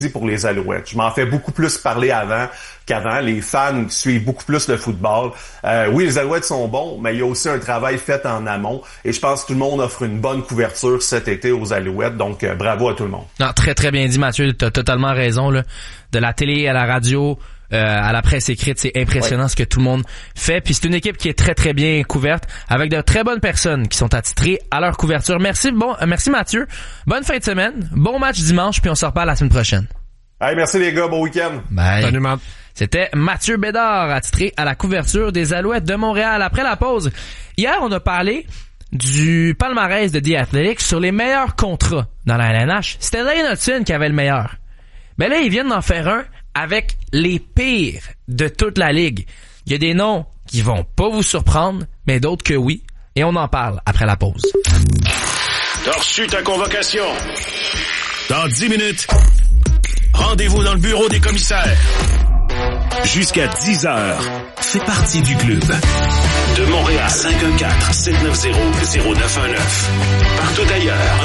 pour les Alouettes. Je m'en fais beaucoup plus parler qu'avant. Les fans suivent beaucoup plus le football. Oui, les Alouettes sont bons, mais il y a aussi un travail fait en amont. Et je pense que tout le monde offre une bonne couverture cet été aux Alouettes. Donc, bravo à tout le monde. Non, très, très bien dit, Mathieu. T'as totalement raison, là. De la télé à la radio, à la presse écrite, c'est impressionnant ce que tout le monde fait. Puis c'est une équipe qui est très, très bien couverte, avec de très bonnes personnes qui sont attitrées à leur couverture. Merci Mathieu. Bonne fin de semaine. Bon match dimanche, puis on se reparle la semaine prochaine. Hey, merci les gars, bon week-end. Bye. Salut, Matt. C'était Mathieu Bédard, attitré à la couverture des Alouettes de Montréal. Après la pause, hier, on a parlé du palmarès de The Athletic sur les meilleurs contrats dans la LNH. C'était Lane Hudson qui avait le meilleur. Mais là, ils viennent d'en faire un avec les pires de toute la ligue. Il y a des noms qui vont pas vous surprendre, mais d'autres que oui. Et on en parle après la pause. T'as reçu ta convocation. Dans 10 minutes, rendez-vous dans le bureau des commissaires. Jusqu'à 10 heures, fais partie du club. De Montréal, 514-790-0919. Partout ailleurs,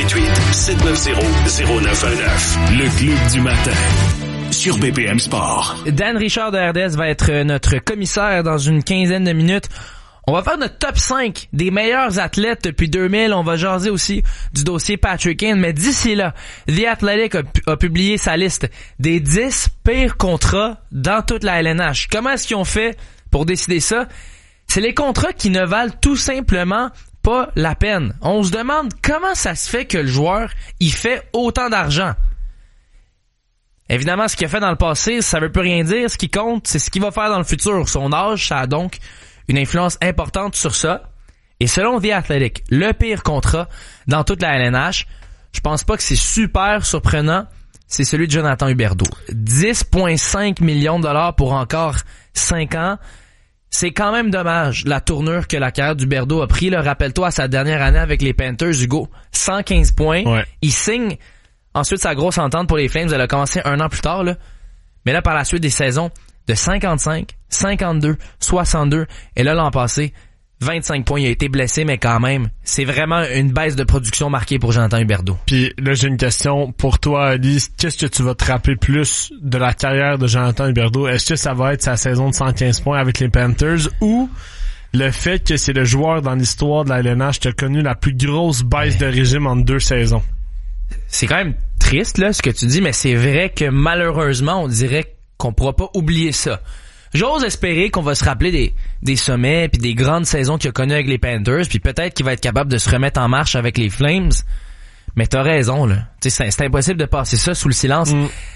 1-888-790-0919. Le club du matin. Sur BPM Sport. Dan Richard de RDS va être notre commissaire dans une quinzaine de minutes. On va faire notre top 5 des meilleurs athlètes depuis 2000. On va jaser aussi du dossier Patrick Kane. Mais d'ici là, The Athletic a publié sa liste des 10 pires contrats dans toute la LNH. Comment est-ce qu'ils ont fait pour décider ça? C'est les contrats qui ne valent tout simplement pas la peine. On se demande comment ça se fait que le joueur il fait autant d'argent. Évidemment, ce qu'il a fait dans le passé, ça veut plus rien dire. Ce qui compte, c'est ce qu'il va faire dans le futur. Son âge, ça a donc une influence importante sur ça. Et selon The Athletic, le pire contrat dans toute la LNH, je pense pas que c'est super surprenant, c'est celui de Jonathan Huberdeau. 10,5 millions de dollars pour encore 5 ans. C'est quand même dommage la tournure que la carrière d'Huberdeau a pris. Là, rappelle-toi sa dernière année avec les Panthers, Hugo. 115 points. Ouais. Il signe ensuite sa grosse entente pour les Flames. Elle a commencé 1 an plus tard, là. Mais là, par la suite des saisons de 55, 52, 62. Et là, l'an passé, 25 points. Il a été blessé, mais quand même, c'est vraiment une baisse de production marquée pour Jonathan Huberdeau. Puis là, j'ai une question pour toi, Ali. Qu'est-ce que tu vas te rappeler plus de la carrière de Jonathan Huberdeau? Est-ce que ça va être sa saison de 115 points avec les Panthers ou le fait que c'est le joueur dans l'histoire de la LNH qui a connu la plus grosse baisse de régime en 2 saisons? C'est quand même triste, là, ce que tu dis, mais c'est vrai que malheureusement, on dirait qu'on pourra pas oublier ça. J'ose espérer qu'on va se rappeler des sommets puis des grandes saisons qu'il a connues avec les Panthers, puis peut-être qu'il va être capable de se remettre en marche avec les Flames. Mais t'as raison, là. Tu sais, c'est impossible de passer ça sous le silence.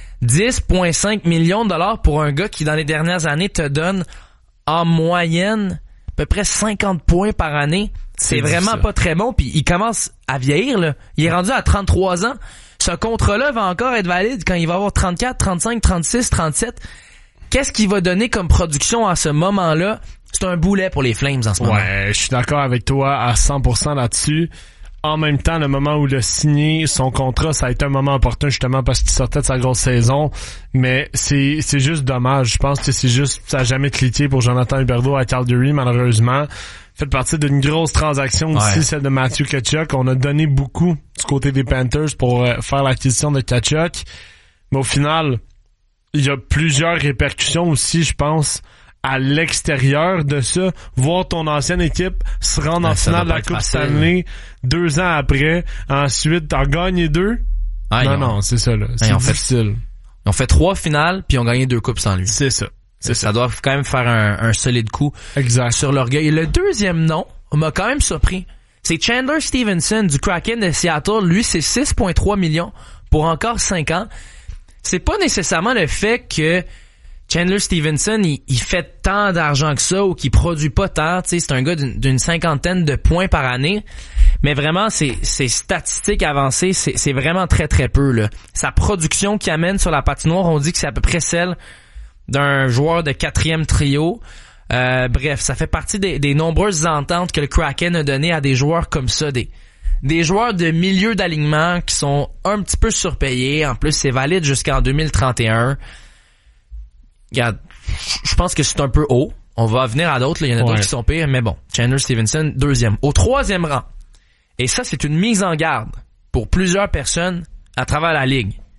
10,5 millions de dollars pour un gars qui, dans les dernières années, te donne en moyenne à peu près 50 points par année. C'est vraiment ça. Pas très bon, puis il commence à vieillir, là. Il est rendu à 33 ans. Ce contrat-là va encore être valide quand il va avoir 34, 35, 36, 37. Qu'est-ce qu'il va donner comme production à ce moment-là? C'est un boulet pour les Flames en ce moment. Ouais, je suis d'accord avec toi à 100% là-dessus. En même temps, le moment où il a signé son contrat, ça a été un moment opportun justement parce qu'il sortait de sa grosse saison. Mais c'est juste dommage. Je pense que c'est juste, ça n'a jamais cliqué pour Jonathan Huberdeau à Calgary, malheureusement. Fait partie d'une grosse transaction aussi, celle de Matthew Tkachuk. On a donné beaucoup du côté des Panthers pour faire l'acquisition de Tkachuk. Mais au final, il y a plusieurs répercussions aussi, je pense, à l'extérieur de ça. Voir ton ancienne équipe se rendre en finale de la Coupe Stanley 2 ans après. Ensuite, t'en gagnes 2. Non, c'est ça, là. C'est difficile. Ils ont fait 3 finales, puis ils ont gagné 2 coupes sans lui. C'est ça. Ça doit quand même faire un solide coup sur l'orgueil. Et le deuxième nom m'a quand même surpris. C'est Chandler Stevenson du Kraken de Seattle. Lui, c'est 6,3 millions pour encore 5 ans. C'est pas nécessairement le fait que Chandler Stevenson, il fait tant d'argent que ça ou qu'il produit pas tant. Tu sais, c'est un gars d'une 50aine de points par année. Mais vraiment, ses statistiques avancées, c'est vraiment très, très peu, là. Sa production qu'il amène sur la patinoire, on dit que c'est à peu près celle d'un joueur de 4e trio. Bref, ça fait partie des nombreuses ententes que le Kraken a données à des joueurs comme ça, des joueurs de milieu d'alignement qui sont un petit peu surpayés. En plus, c'est valide jusqu'en 2031. Regarde, je pense que c'est un peu haut. On va venir à d'autres, là. Il y en a d'autres qui sont pires, mais bon. Chandler Stevenson, 2e. Au 3e rang, et ça, c'est une mise en garde pour plusieurs personnes à travers la ligue,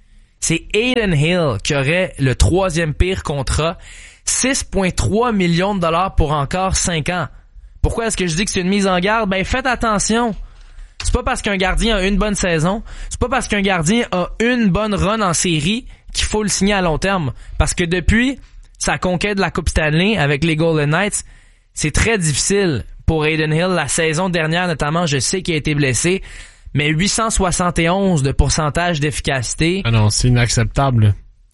c'est Adin Hill qui aurait le 3e pire contrat. 6,3 millions de dollars pour encore 5 ans. Pourquoi est-ce que je dis que c'est une mise en garde? Ben, faites attention. C'est pas parce qu'un gardien a une bonne saison, c'est pas parce qu'un gardien a une bonne run en série qu'il faut le signer à long terme. Parce que depuis sa conquête de la Coupe Stanley avec les Golden Knights, c'est très difficile pour Adin Hill. La saison dernière, notamment, je sais qu'il a été blessé, mais 871 de pourcentage d'efficacité. Ah non, c'est inacceptable.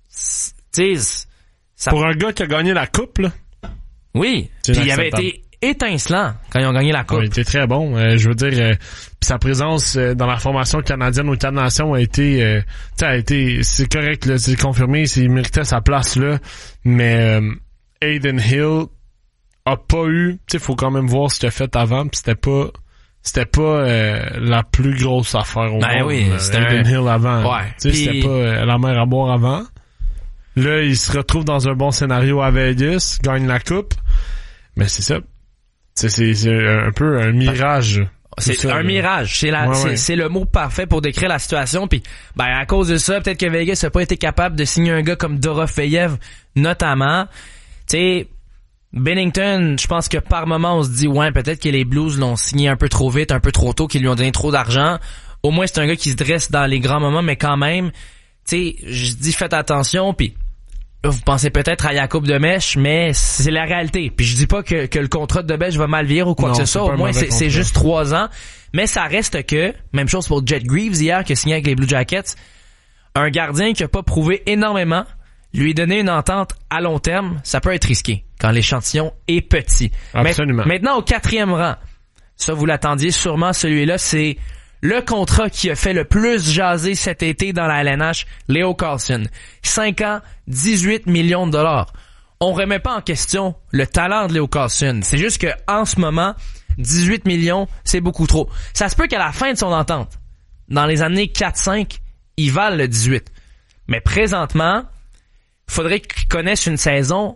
Tu sais, pour un gars qui a gagné la Coupe, là. Oui. Puis il avait été étincelant quand ils ont gagné la Coupe. Il était très bon. Je veux dire, sa présence dans la formation canadienne aux 4 nations a été, c'est correct, là, c'est confirmé, il méritait sa place là. Mais Adin Hill a pas eu, tu sais, faut quand même voir ce qu'il a fait avant. Puis c'était pas la plus grosse affaire au monde. Oui, c'était Adin Hill avant. Ouais. Tu sais, c'était pas la mer à boire avant. Là, il se retrouve dans un bon scénario à Vegas, gagne la Coupe. Mais c'est ça. C'est un peu un mirage. C'est ça, un mirage. C'est le mot parfait pour décrire la situation. Puis, ben, à cause de ça, peut-être que Vegas n'a pas été capable de signer un gars comme Dorofeyev, notamment. Tu sais, Binnington, je pense que par moment, on se dit, ouais, peut-être que les Blues l'ont signé un peu trop vite, un peu trop tôt, qu'ils lui ont donné trop d'argent. Au moins, c'est un gars qui se dresse dans les grands moments, mais quand même, tu sais, je dis faites attention, puis vous pensez peut-être à Jacob Demèche, mais c'est la réalité. Puis je dis pas que le contrat de Demèche va mal vieillir ou quoi que ce soit. Au moins, c'est juste 3 ans. Mais ça reste que, même chose pour Jet Greaves hier, qui a signé avec les Blue Jackets, un gardien qui a pas prouvé énormément, lui donner une entente à long terme, ça peut être risqué quand l'échantillon est petit. Absolument. Maintenant, au 4e rang, ça vous l'attendiez sûrement, celui-là, c'est le contrat qui a fait le plus jaser cet été dans la LNH, Leo Carlsson. 5 ans, 18 millions de dollars. On remet pas en question le talent de Leo Carlsson. C'est juste que en ce moment, 18 millions, c'est beaucoup trop. Ça se peut qu'à la fin de son entente, dans les années 4-5, il vale le 18. Mais présentement, il faudrait qu'il connaisse une saison.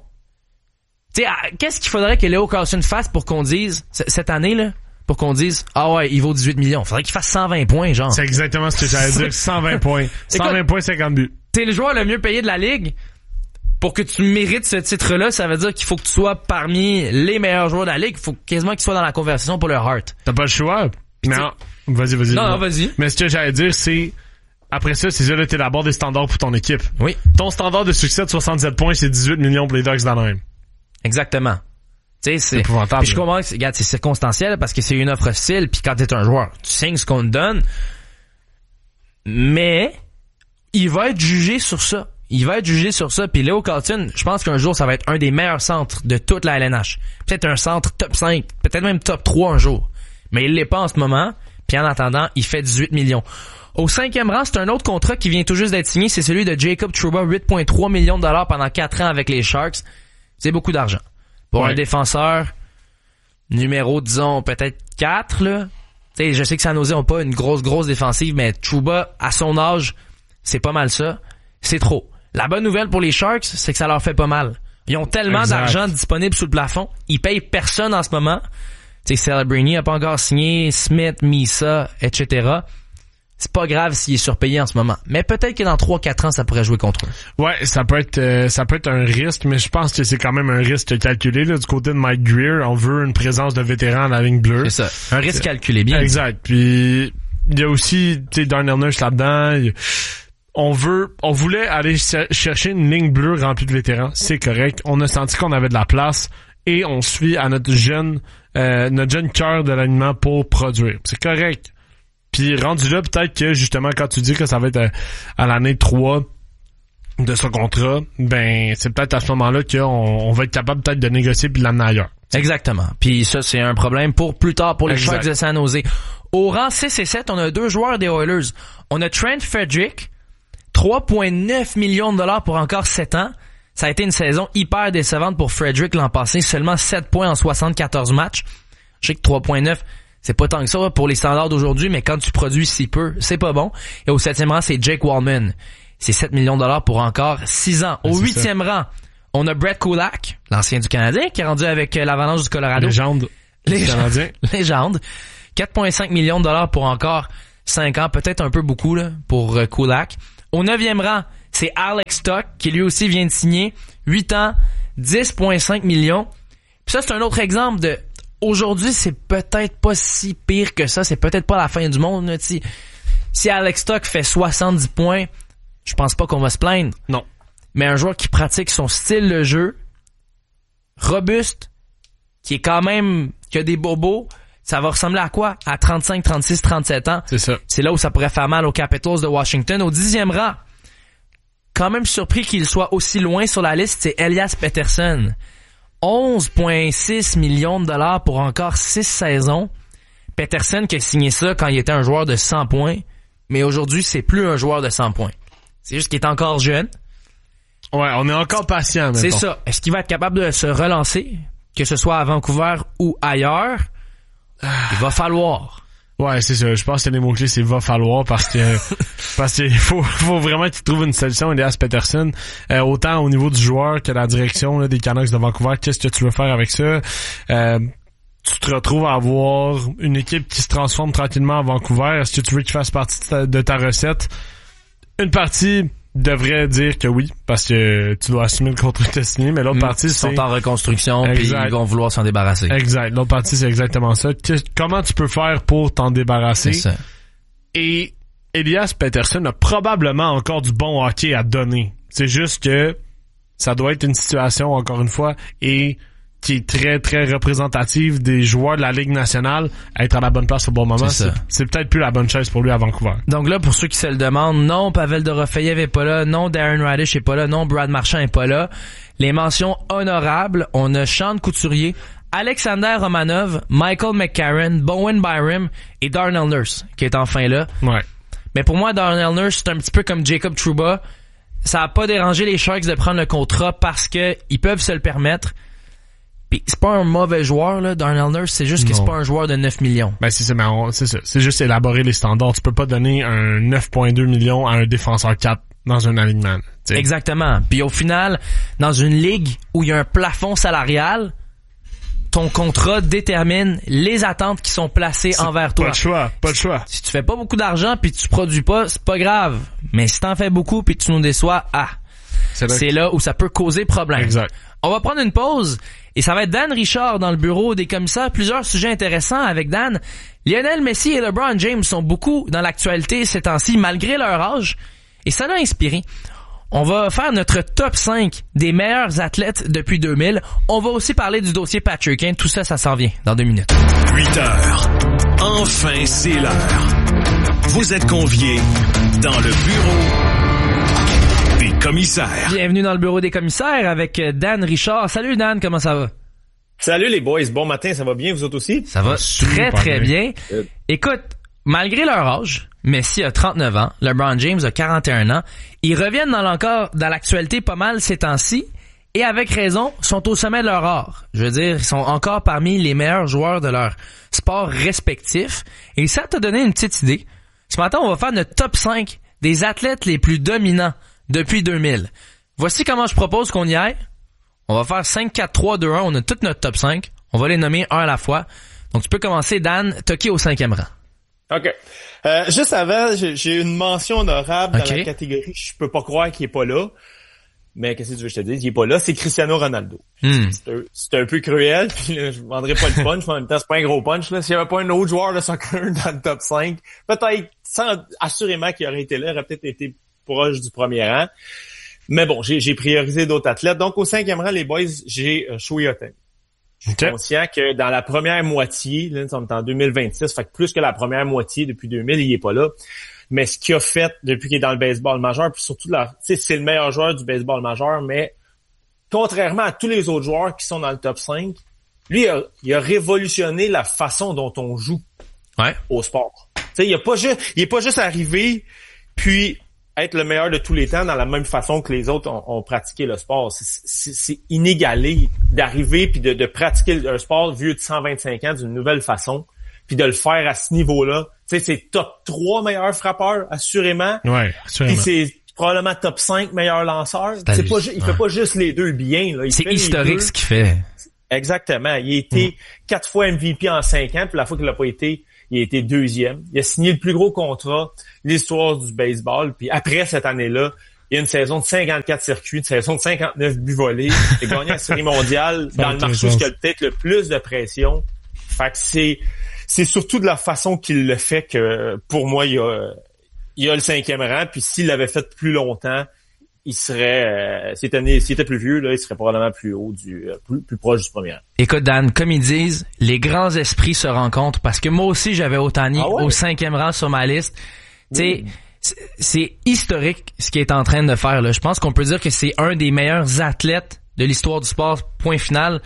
Tu sais, qu'est-ce qu'il faudrait que Leo Carlsson fasse pour qu'on dise, cette année, là, pour qu'on dise, ah ouais, il vaut 18 millions. Faudrait qu'il fasse 120 points, genre. C'est exactement ce que j'allais dire. 120 points. 120 points, 50 buts. T'es le joueur le mieux payé de la ligue. Pour que tu mérites ce titre-là, ça veut dire qu'il faut que tu sois parmi les meilleurs joueurs de la ligue. Il faut quasiment qu'il soit dans la conversation pour le Hart. T'as pas le choix. Non. Vas-y. Non, vas-y. Mais ce que j'allais dire, c'est, après ça, c'est là, t'es d'abord des standards pour ton équipe. Oui. Ton standard de succès de 67 points, c'est 18 millions pour les Ducks d'Anaheim. Exactement. C'est épouvantable. Puis je comprends que regarde, c'est circonstanciel parce que c'est une offre hostile, puis quand t'es un joueur, tu signes ce qu'on te donne. Mais il va être jugé sur ça. Puis Leo Carlsson, je pense qu'un jour, ça va être un des meilleurs centres de toute la LNH. Peut-être un centre top 5, peut-être même top 3 un jour. Mais il l'est pas en ce moment. Puis en attendant, il fait 18 millions. Au 5e rang, c'est un autre contrat qui vient tout juste d'être signé. C'est celui de Jacob Trouba, 8,3 millions de dollars pendant 4 ans avec les Sharks. C'est beaucoup d'argent. Pour un défenseur numéro, disons, peut-être 4, là. Tu sais, je sais que San Jose n'a pas une grosse défensive, mais Trouba, à son âge, c'est pas mal ça. C'est trop. La bonne nouvelle pour les Sharks, c'est que ça leur fait pas mal. Ils ont tellement d'argent disponible sous le plafond. Ils payent personne en ce moment. Tu sais, Celebrini a pas encore signé, Smith, Misa, etc. C'est pas grave s'il est surpayé en ce moment. Mais peut-être que dans 3-4 ans, ça pourrait jouer contre eux. Ouais, ça peut être un risque, mais je pense que c'est quand même un risque calculé, là, du côté de Mike Greer. On veut une présence de vétéran à la ligne bleue. C'est ça. Un risque calculé, bien. Exact. Puis, il y a aussi, tu sais, Darnell Nurse là-dedans. On voulait aller chercher une ligne bleue remplie de vétérans. C'est correct. On a senti qu'on avait de la place et on suit à notre jeune cœur de l'alignement pour produire. C'est correct. Puis rendu là, peut-être que justement quand tu dis que ça va être à l'année 3 de ce contrat, ben c'est peut-être à ce moment-là qu'on va être capable peut-être de négocier puis de l'amener ailleurs. Exactement. Puis ça, c'est un problème pour plus tard pour les Sharks de San Jose. Au rang 6 et 7, on a 2 joueurs des Oilers. On a Trent Frederick, 3,9 millions de dollars pour encore 7 ans. Ça a été une saison hyper décevante pour Frederick l'an passé. Seulement 7 points en 74 matchs. Je sais que 3,9... c'est pas tant que ça pour les standards d'aujourd'hui, mais quand tu produis si peu, c'est pas bon. Et au 7e rang, c'est Jake Wallman. C'est 7 millions de dollars pour encore 6 ans. Au 8e rang, on a Brett Kulak, l'ancien du Canadien, qui est rendu avec l'Avalanche du Colorado. Légende. 4,5 millions de dollars pour encore 5 ans. Peut-être un peu beaucoup là pour Kulak. Au 9e rang, c'est Alex Tuch, qui lui aussi vient de signer 8 ans, 10,5 millions. Puis ça, c'est un autre exemple de... Aujourd'hui, c'est peut-être pas si pire que ça. C'est peut-être pas la fin du monde. Là, si Alex Tuch fait 70 points, je pense pas qu'on va se plaindre. Non. Mais un joueur qui pratique son style de jeu, robuste, qui est quand même... qui a des bobos, ça va ressembler à quoi? À 35, 36, 37 ans. C'est ça. C'est là où ça pourrait faire mal aux Capitals de Washington. Au 10e rang, quand même surpris qu'il soit aussi loin sur la liste, c'est Elias Pettersson. 11,6 millions de dollars pour encore 6 saisons. Pettersson qui a signé ça quand il était un joueur de 100 points, mais aujourd'hui, c'est plus un joueur de 100 points. C'est juste qu'il est encore jeune. Ouais, on est encore patient, mettons. C'est ça. Est-ce qu'il va être capable de se relancer, que ce soit à Vancouver ou ailleurs? Il va falloir. Ouais, c'est ça. Je pense que les mots-clés, c'est va falloir parce que faut vraiment qu'il trouve une solution, Elias Pettersson. Autant au niveau du joueur que la direction là, des Canucks de Vancouver. Qu'est-ce que tu veux faire avec ça? Tu te retrouves à avoir une équipe qui se transforme tranquillement à Vancouver. Est-ce que tu veux qu'il fasse partie de ta recette? Une partie devrait dire que oui, parce que tu dois assumer le contrat que tu as signé, mais l'autre partie, c'est... Ils sont en reconstruction, puis ils vont vouloir s'en débarrasser. Exact. L'autre partie, c'est exactement ça. Comment tu peux faire pour t'en débarrasser? C'est ça. Et Elias Pettersson a probablement encore du bon hockey à donner. C'est juste que ça doit être une situation, encore une fois, et qui est très, très représentative des joueurs de la Ligue nationale à être à la bonne place au bon moment. C'est peut-être plus la bonne chaise pour lui à Vancouver. Donc là, pour ceux qui se le demandent, non, Pavel Dorofeyev est pas là, non, Darren Raddysh est pas là, non, Brad Marchand est pas là. Les mentions honorables, on a Sean Couturier, Alexander Romanov, Michael McCarron, Bowen Byram et Darnell Nurse, qui est enfin là. Ouais. Mais pour moi, Darnell Nurse, c'est un petit peu comme Jacob Trouba. Ça a pas dérangé les Sharks de prendre le contrat parce que ils peuvent se le permettre. Pis c'est pas un mauvais joueur, là, Darnell Nurse, c'est juste que c'est pas un joueur de 9 millions. Ben, c'est ça. C'est juste élaborer les standards. Tu peux pas donner un 9,2 millions à un défenseur 4 dans un alignement. T'sais. Exactement. Puis au final, dans une ligue où il y a un plafond salarial, ton contrat détermine les attentes qui sont placées envers toi. Pas le choix. Si tu fais pas beaucoup d'argent puis tu produis pas, c'est pas grave. Mais si t'en fais beaucoup puis tu nous déçois, c'est là où ça peut causer problème. Exact. On va prendre une pause et ça va être Dan Richard dans le bureau des commissaires. Plusieurs sujets intéressants avec Dan. Lionel Messi et LeBron James sont beaucoup dans l'actualité ces temps-ci malgré leur âge et ça l'a inspiré. On va faire notre top 5 des meilleurs athlètes depuis 2000. On va aussi parler du dossier Patrick Kane. Tout ça, ça s'en vient dans 2 minutes. 8 heures. Enfin, c'est l'heure. Vous êtes conviés dans le bureau des commissaires. Bienvenue dans le bureau des commissaires avec Dan Richard. Salut Dan, comment ça va? Salut les boys, bon matin, ça va bien, vous autres aussi? Ça va très très bien. Écoute, malgré leur âge, Messi a 39 ans, LeBron James a 41 ans, ils reviennent dans l'actualité pas mal ces temps-ci et avec raison, sont au sommet de leur art. Je veux dire, ils sont encore parmi les meilleurs joueurs de leur sport respectif et ça t'a donné une petite idée. Ce matin, on va faire notre top 5 des athlètes les plus dominants depuis 2000. Voici comment je propose qu'on y aille. On va faire 5, 4, 3, 2, 1. On a tout notre top 5. On va les nommer un à la fois. Donc, tu peux commencer, Dan. Toki au 5e rang. OK. Juste avant, j'ai une mention honorable dans la catégorie « Je peux pas croire qu'il est pas là ». Mais qu'est-ce que tu veux que je te dise? Il est pas là. C'est Cristiano Ronaldo. C'est un peu cruel. Puis là, je vendrai pas le punch, mais en même temps, c'est pas un gros punch. Là. S'il y avait pas un autre joueur de soccer dans le top 5, peut-être, assurément qu'il aurait été là, il aurait peut-être été proche du premier rang. Mais bon, j'ai priorisé d'autres athlètes. Donc, au 5e rang, les boys, j'ai Shohei Ohtani. Je suis conscient que dans la première moitié, là, on est en 2026, fait que plus que la première moitié depuis 2000, il est pas là. Mais ce qu'il a fait depuis qu'il est dans le baseball majeur, puis surtout c'est le meilleur joueur du baseball majeur, mais contrairement à tous les autres joueurs qui sont dans le top 5, lui, il a révolutionné la façon dont on joue au sport. Il est pas juste arrivé puis être le meilleur de tous les temps dans la même façon que les autres ont pratiqué le sport. C'est inégalé d'arriver puis de pratiquer un sport vieux de 125 ans d'une nouvelle façon, puis de le faire à ce niveau-là. Tu sais, c'est top 3 meilleurs frappeurs, assurément. Ouais, assurément. Puis c'est probablement top 5 meilleurs lanceurs. Il fait pas juste les deux bien, là. C'est historique ce qu'il fait. Exactement. Il a été 4 fois MVP en 5 ans, puis la fois qu'il l'a pas été, il a été 2e. Il a signé le plus gros contrat de l'histoire du baseball. Puis après cette année-là, Il y a une saison de 54 circuits, une saison de 59 buts volés. Il a gagné la série mondiale dans le marché où il y a peut-être le plus de pression. Fait que c'est surtout de la façon qu'il le fait que, pour moi, il a le 5e rang. Puis s'il l'avait fait plus longtemps, il serait, s'il était plus vieux, là, il serait probablement plus haut plus proche du premier rang. Écoute, Dan, comme ils disent, les grands esprits se rencontrent parce que moi aussi, j'avais Ohtani au 5e rang sur ma liste. Tu sais, c'est historique ce qu'il est en train de faire, là. Je pense qu'on peut dire que c'est un des meilleurs athlètes de l'histoire du sport, point final.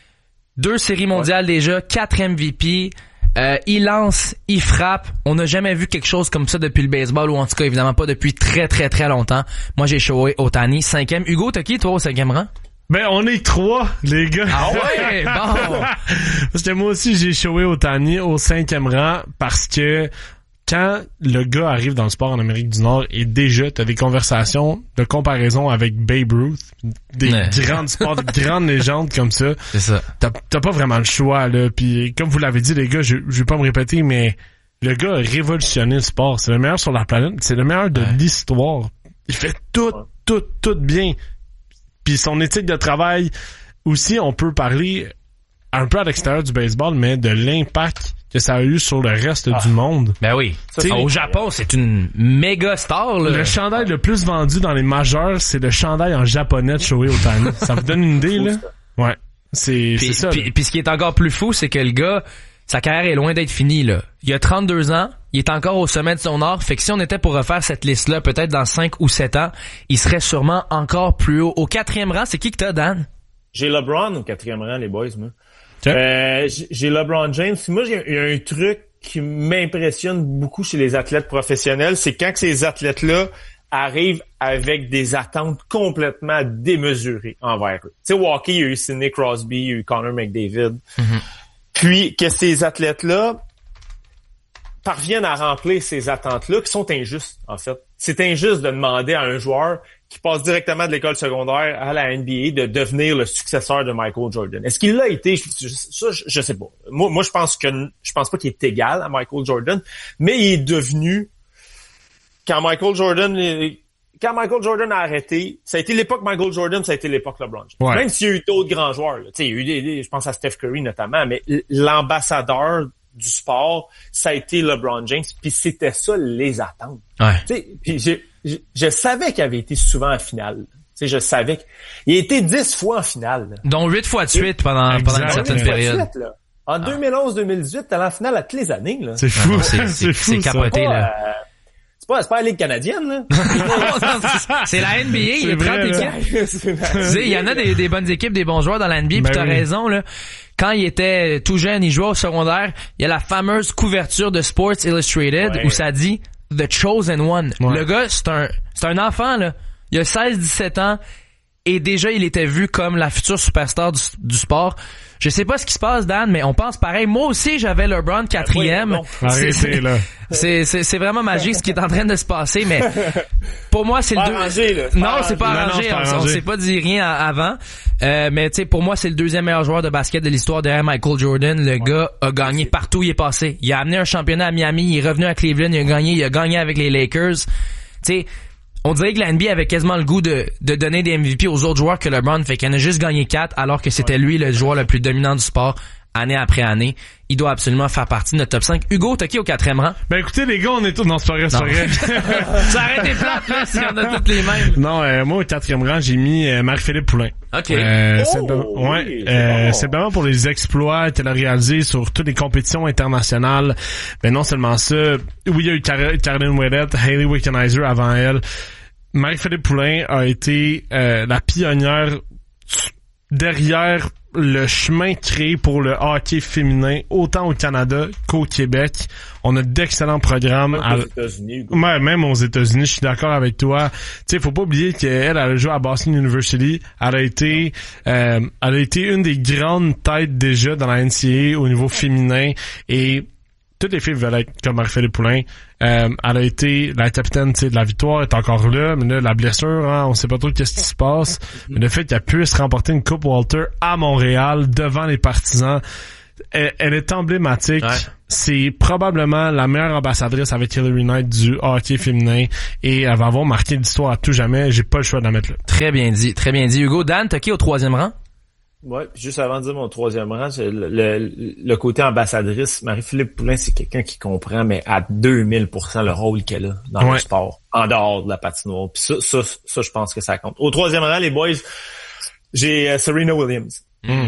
2 séries mondiales déjà, 4 MVP. Il lance, il frappe. On n'a jamais vu quelque chose comme ça depuis le baseball, ou en tout cas, évidemment pas depuis très, très, très longtemps. Moi, j'ai showé Ohtani, 5e. Hugo, t'as qui, toi, au 5e rang? Ben, on est 3, les gars. Ah ouais? Bon! Parce que moi aussi, j'ai showé Ohtani au 5e rang parce que quand le gars arrive dans le sport en Amérique du Nord et déjà t'as des conversations de comparaison avec Babe Ruth, des grandes sports, des grandes légendes comme ça. C'est ça. T'as pas vraiment le choix, là. Puis comme vous l'avez dit, les gars, je vais pas me répéter, mais le gars a révolutionné le sport. C'est le meilleur sur la planète. C'est le meilleur de l'histoire. Il fait tout bien. Puis son éthique de travail aussi, on peut parler un peu à l'extérieur du baseball, mais de l'impact que ça a eu sur le reste du monde. Ben oui. Au Japon, c'est une méga star, là. Le chandail le plus vendu dans les majeurs, c'est le chandail en japonais de Shohei Ohtani. Ça vous donne une idée, là? Ouais. C'est ça. Puis ce qui est encore plus fou, c'est que le gars, sa carrière est loin d'être finie, là. Il a 32 ans, il est encore au sommet de son art, fait que si on était pour refaire cette liste-là, peut-être dans 5 ou 7 ans, il serait sûrement encore plus haut. Au 4e rang, c'est qui que t'as, Dan? J'ai LeBron au 4e rang, les boys, moi. J'ai LeBron James. Moi, il y a un truc qui m'impressionne beaucoup chez les athlètes professionnels, c'est quand ces athlètes-là arrivent avec des attentes complètement démesurées envers eux. Tu sais, au hockey, il y a eu Sidney Crosby, il y a eu Connor McDavid. Mm-hmm. Puis que ces athlètes-là parviennent à remplir ces attentes-là qui sont injustes, en fait. C'est injuste de demander à un joueur qui passe directement de l'école secondaire à la NBA de devenir le successeur de Michael Jordan. Est-ce qu'il l'a été? Ça, je sais pas. Moi, je pense pas qu'il est égal à Michael Jordan, mais il est devenu, quand Michael Jordan a arrêté, ça a été l'époque Michael Jordan, ça a été l'époque LeBron James. Ouais. Même s'il y a eu d'autres grands joueurs, là. Il y a eu je pense à Steph Curry notamment, mais l'ambassadeur du sport, ça a été LeBron James, puis c'était ça les attentes. Ouais. Puis je savais qu'il avait été souvent en finale. T'sais, je savais qu'il a été 10 fois en finale. Là. Dont 8 fois de suite pendant une certaine période. Suite, là. En 2011-2018, t'es allé en finale à toutes les années. Là. C'est fou. C'est fou, capoté, là. C'est pas la Ligue canadienne, là. C'est la NBA, il y a 30 équipes. Il y en a des bonnes équipes, des bons joueurs dans la NBA, puis t'as raison, là. Quand il était tout jeune, il jouait au secondaire, il y a la fameuse couverture de Sports Illustrated où ça dit The Chosen One. Ouais. Le gars, c'est un enfant, là. Il a 16-17 ans et déjà il était vu comme la future superstar du sport. Je sais pas ce qui se passe, Dan, mais on pense pareil. Moi aussi, j'avais LeBron 4e. Arrêtez, là. C'est vraiment magique ce qui est en train de se passer, mais pour moi, c'est le deux. Non, c'est pas arrangé. On s'est pas dit rien avant. Mais tu sais, pour moi, c'est le 2e meilleur joueur de basket de l'histoire derrière Michael Jordan. Le gars a gagné partout où il est passé. Il a amené un championnat à Miami, il est revenu à Cleveland, il a gagné avec les Lakers. Tu sais, on dirait que la NBA avait quasiment le goût de donner des MVP aux autres joueurs que LeBron, fait qu'il en a juste gagné 4 alors que c'était lui le joueur le plus dominant du sport année après année. Il doit absolument faire partie de notre top 5. Hugo, t'as qui au 4e rang? Ben écoutez les gars, on est tous... Non, c'est pas vrai. Ça aurait été plate là si on a toutes les mêmes. Non, moi au 4e rang, j'ai mis Marc-Philippe Poulin. OK. Simplement pour les exploits qu'elle a réalisés sur toutes les compétitions internationales. Mais non seulement ça, oui, il y a eu Caroline Ouellette, Hayley Wickenheiser avant elle. Marie-Philippe Poulin a été la pionnière derrière le chemin créé pour le hockey féminin, autant au Canada qu'au Québec. On a d'excellents programmes. Même aux États-Unis. Même aux États-Unis, je suis d'accord avec toi. Tu sais, faut pas oublier qu'elle a joué à Boston University. Elle a été une des grandes têtes déjà dans la NCAA au niveau féminin et toutes les filles veulent être comme Marie-Philippe Poulin. Elle a été la capitaine, tu sais, de la victoire, est encore là, mais là, la blessure, hein, on sait pas trop qu'est-ce qui se passe. Mais le fait qu'elle puisse remporter une Coupe Walter à Montréal, devant les partisans, elle est emblématique. Ouais. C'est probablement la meilleure ambassadrice avec Hillary Knight du hockey féminin et elle va avoir marqué l'histoire à tout jamais. J'ai pas le choix de la mettre là. Très bien dit, très bien dit. Hugo, Dan, t'as qui au 3e rang? Ouais, juste avant de dire mon 3e rang, le côté ambassadrice, Marie-Philippe Poulin, c'est quelqu'un qui comprend, mais à 2000% le rôle qu'elle a dans le sport, en dehors de la patinoire. Puis ça, je pense que ça compte. Au 3e rang, les boys, j'ai Serena Williams.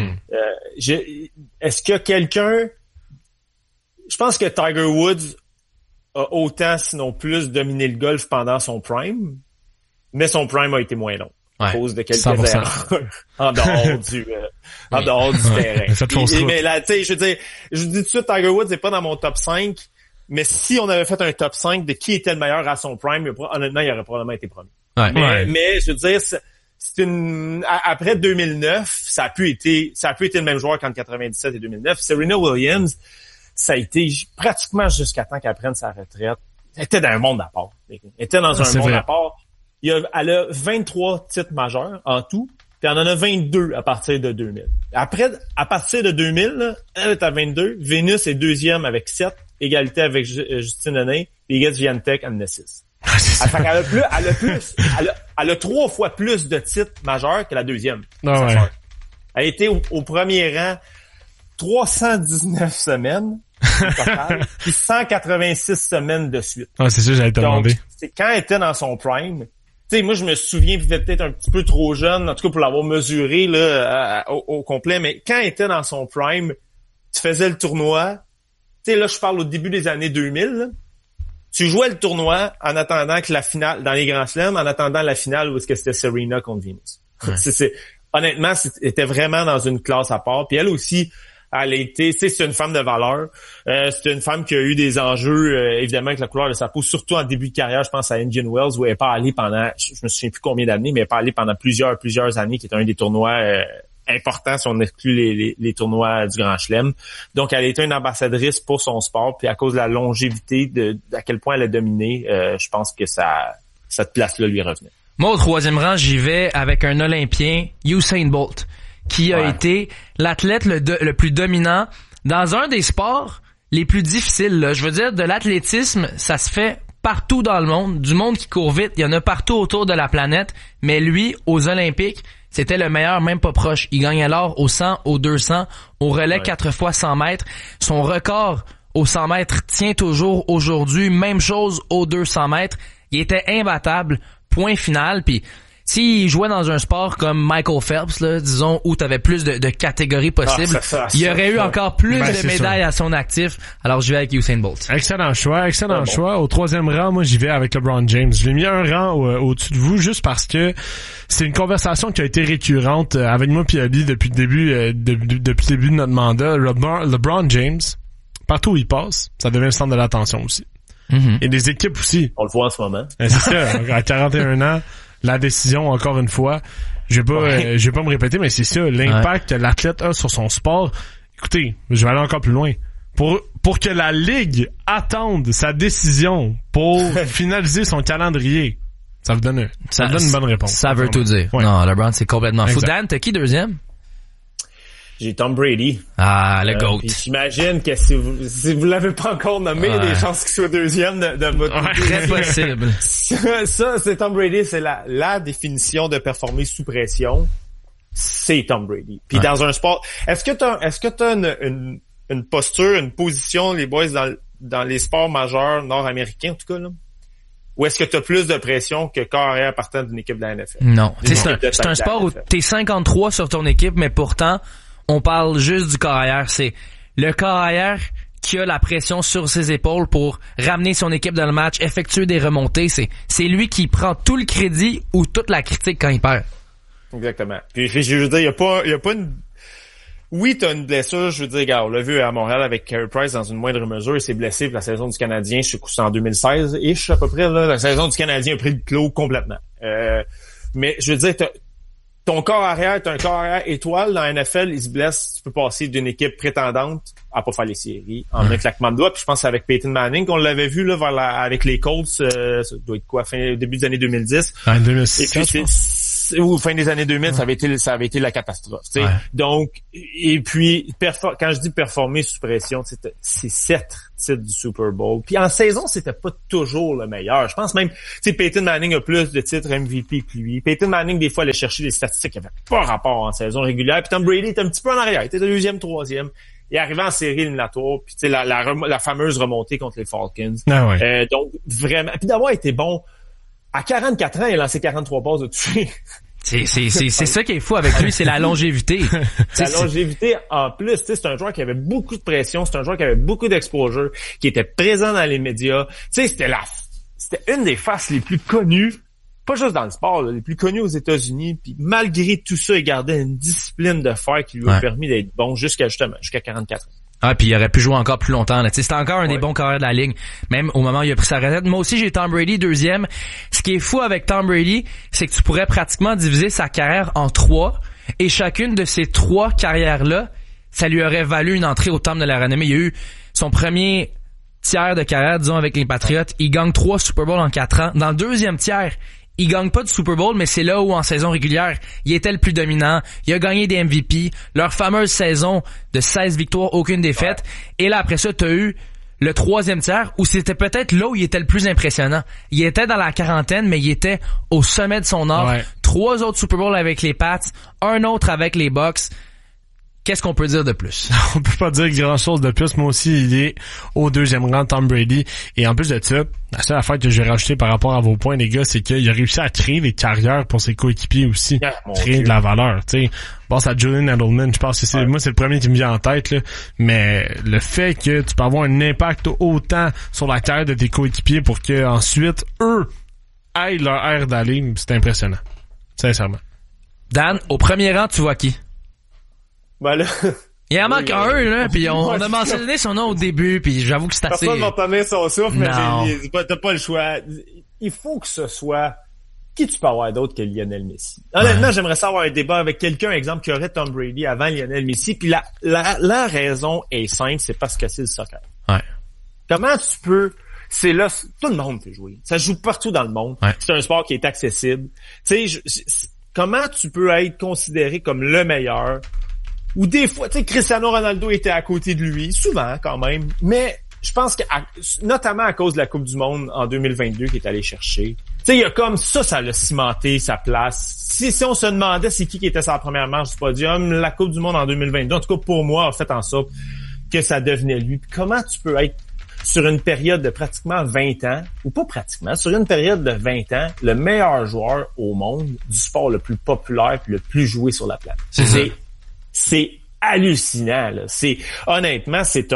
Est-ce que quelqu'un... Je pense que Tiger Woods a autant, sinon plus, dominé le golf pendant son prime, mais son prime a été moins long. À cause de quelques 100%. erreurs en dehors du terrain. Mais là, tu sais, je veux dire, je dis tout de suite, Tiger Woods n'est pas dans mon top 5, mais si on avait fait un top 5 de qui était le meilleur à son prime, honnêtement, il aurait probablement été premier. Mais je veux dire, après 2009, ça a pu été le même joueur qu'en 97 et 2009. Serena Williams, ça a été pratiquement jusqu'à temps qu'elle prenne sa retraite. Elle était dans un monde à part. Elle était dans un monde à part. Elle a 23 titres majeurs en tout, puis elle en a 22 à partir de 2000. Après, à partir de 2000, elle est à 22. Vénus est 2e avec 7, égalité avec Justine Henin, puis Iga Swiatek en a 6. Elle a 3 fois plus de titres majeurs que la 2e. Elle a été au premier rang 319 semaines au total, puis 186 semaines de suite. C'est ça, j'allais te demander. C'est quand elle était dans son prime. Tu sais, moi, je me souviens, peut-être un petit peu trop jeune, en tout cas pour l'avoir mesuré là au complet, mais quand elle était dans son prime, tu faisais le tournoi. Tu sais, là, je parle au début des années 2000. Là, tu jouais le tournoi en attendant que la finale, dans les Grands Chelems, en attendant la finale où est-ce que c'était Serena contre Venus. Honnêtement, c'était vraiment dans une classe à part. Puis elle aussi, elle a été, c'est une femme de valeur. C'est une femme qui a eu des enjeux, évidemment, avec la couleur de sa peau, surtout en début de carrière. Je pense à Indian Wells, où elle n'est pas allée pendant, je me souviens plus combien d'années, mais elle n'est pas allée pendant plusieurs années, qui est un des tournois importants si on exclut les tournois du Grand Chelem. Donc, elle a été une ambassadrice pour son sport, puis à cause de la longévité, à quel point elle a dominé, je pense que cette place-là lui revenait. Moi, au 3e rang, j'y vais avec un Olympien, Usain Bolt, qui a été l'athlète le plus dominant dans un des sports les plus difficiles. Là. Je veux dire, de l'athlétisme, ça se fait partout dans le monde. Du monde qui court vite, il y en a partout autour de la planète. Mais lui, aux Olympiques, c'était le meilleur, même pas proche. Il gagnait l'or au 100, au 200, au relais 4 fois 100 mètres. Son record au 100 mètres tient toujours aujourd'hui. Même chose au 200 mètres. Il était imbattable. Point final. Puis s'il jouait dans un sport comme Michael Phelps, là, disons, où tu avais plus de catégories possibles, il y aurait eu encore plus de médailles à son actif. Alors, je vais avec Usain Bolt. Excellent choix. Au 3e rang, moi, j'y vais avec LeBron James. Je l'ai mis un rang au-dessus de vous juste parce que c'est une conversation qui a été récurrente avec moi et Ali depuis le début de notre mandat. LeBron James, partout où il passe, ça devient le centre de l'attention aussi. Et des équipes aussi. On le voit en ce moment. C'est ça. À 41 ans, la décision, encore une fois, je vais pas me répéter, mais c'est ça, l'impact que l'athlète a sur son sport. Écoutez, je vais aller encore plus loin. Pour que la Ligue attende sa décision pour finaliser son calendrier, ça vous donne une bonne réponse. Ça veut tout dire. Ouais. Non, LeBron, c'est complètement fou. Dan, t'as qui 2e? J'ai Tom Brady. Ah, le GOAT. J'imagine que si vous l'avez pas encore nommé, il y a des chances qu'il soit 2e de votre très possible. Ça, c'est Tom Brady, c'est la définition de performer sous pression. C'est Tom Brady. Puis dans un sport, est-ce que t'as une posture, une position, les boys, dans les sports majeurs nord-américains, en tout cas, là? Ou est-ce que tu as plus de pression que corps arrière partant d'une équipe de la NFL? Non. C'est un sport où t'es 53 sur ton équipe, mais pourtant, on parle juste du corps arrière. C'est le corps arrière qui a la pression sur ses épaules pour ramener son équipe dans le match, effectuer des remontées. C'est lui qui prend tout le crédit ou toute la critique quand il perd. Exactement. Puis je veux dire, il y a pas une... Oui, t'as une blessure, je veux dire, regarde, on l'a vu à Montréal avec Carey Price dans une moindre mesure, il s'est blessé pour la saison du Canadien, je suis en 2016, et je suis à peu près, là, la saison du Canadien a pris le clos complètement. Mais je veux dire, ton corps arrière, t'as un corps arrière étoile dans la NFL, il se blesse, tu peux passer d'une équipe prétendante à pas faire les séries en un claquement de doigts. Puis je pense que c'est avec Peyton Manning qu'on l'avait vu là avec les Colts, ça doit être quoi, début des années 2010. En 2006, ou fin des années 2000, ça avait été la catastrophe. Ouais. Donc, et puis quand je dis performer sous pression, c'est 7 titres du Super Bowl. Puis en saison, c'était pas toujours le meilleur. Je pense même, Peyton Manning a plus de titres MVP que lui. Peyton Manning, des fois, allait chercher des statistiques qui n'avaient pas rapport en saison régulière. Puis Tom Brady était un petit peu en arrière. Il était 2e, 3e. Il est arrivé en série éliminatoire, puis la fameuse remontée contre les Falcons. Ah ouais. Donc, vraiment, puis d'avoir été bon, à 44 ans, il a lancé 43 passes de toucher. C'est ça qui est fou avec lui, c'est la longévité. La longévité en plus, c'est un joueur qui avait beaucoup de pression, c'est un joueur qui avait beaucoup d'exposure, qui était présent dans les médias. C'était une des faces les plus connues, pas juste dans le sport, les plus connues aux États-Unis. Puis malgré tout ça, il gardait une discipline de fer qui lui a permis d'être bon jusqu'à 44 ans. Ah, puis il aurait pu jouer encore plus longtemps. C'était encore un des bons carrières de la ligue, même au moment où il a pris sa retraite. Moi aussi, j'ai Tom Brady 2e. Ce qui est fou avec Tom Brady, c'est que tu pourrais pratiquement diviser sa carrière en 3, et chacune de ces 3 carrières-là, ça lui aurait valu une entrée au temple de la renommée. Il y a eu son premier tiers de carrière, disons, avec les Patriots. Il gagne 3 Super Bowls en 4 ans. Dans le deuxième tiers, il gagne pas de Super Bowl, mais c'est là où, en saison régulière, il était le plus dominant. Il a gagné des MVP. Leur fameuse saison de 16 victoires, aucune défaite. Ouais. Et là, après ça, t'as eu le 3e tiers où c'était peut-être là où il était le plus impressionnant. Il était dans la quarantaine, mais il était au sommet de son art. Ouais. 3 autres Super Bowls avec les Pats, un autre avec les Bucks. Qu'est-ce qu'on peut dire de plus? On peut pas dire grand-chose de plus. Moi aussi, il est au 2e rang, Tom Brady. Et en plus de ça, la seule affaire que j'ai rajoutée par rapport à vos points, les gars, c'est qu'il a réussi à créer des carrières pour ses coéquipiers aussi. Créer de la valeur, tu sais. Bon, c'est à Julian Edelman, je pense que moi, c'est le premier qui me vient en tête, là. Mais le fait que tu peux avoir un impact autant sur la carrière de tes coéquipiers pour que ensuite eux aillent leur air d'aller, c'est impressionnant. Sincèrement. Dan, au premier rang, tu vois qui? Ben là, il en manque un, là, puis on a mentionné son nom au début, puis j'avoue que c'est assez... Personne va pas mettre son souffle, mais t'as pas le choix. Il faut que ce soit... Qui tu peux avoir d'autre que Lionel Messi? Honnêtement, j'aimerais savoir un débat avec quelqu'un, exemple, qui aurait Tom Brady avant Lionel Messi, puis la raison est simple, c'est parce que c'est le soccer. Ouais. Comment tu peux... C'est là, tout le monde peut jouer. Ça se joue partout dans le monde. Ouais. C'est un sport qui est accessible. Tu sais, comment tu peux être considéré comme le meilleur? Ou des fois, tu sais, Cristiano Ronaldo était à côté de lui, souvent quand même, mais je pense que notamment à cause de la Coupe du Monde en 2022 qu'il est allé chercher. Tu sais, il y a comme ça l'a cimenté sa place. Si on se demandait c'est qui était sa première marche du podium, la Coupe du Monde en 2022, en tout cas pour moi, a fait en sorte que ça devenait lui. Puis comment tu peux être sur une période de pratiquement 20 ans, ou pas pratiquement, sur une période de 20 ans, le meilleur joueur au monde du sport le plus populaire et le plus joué sur la planète. C'est hallucinant, là. Honnêtement, c'est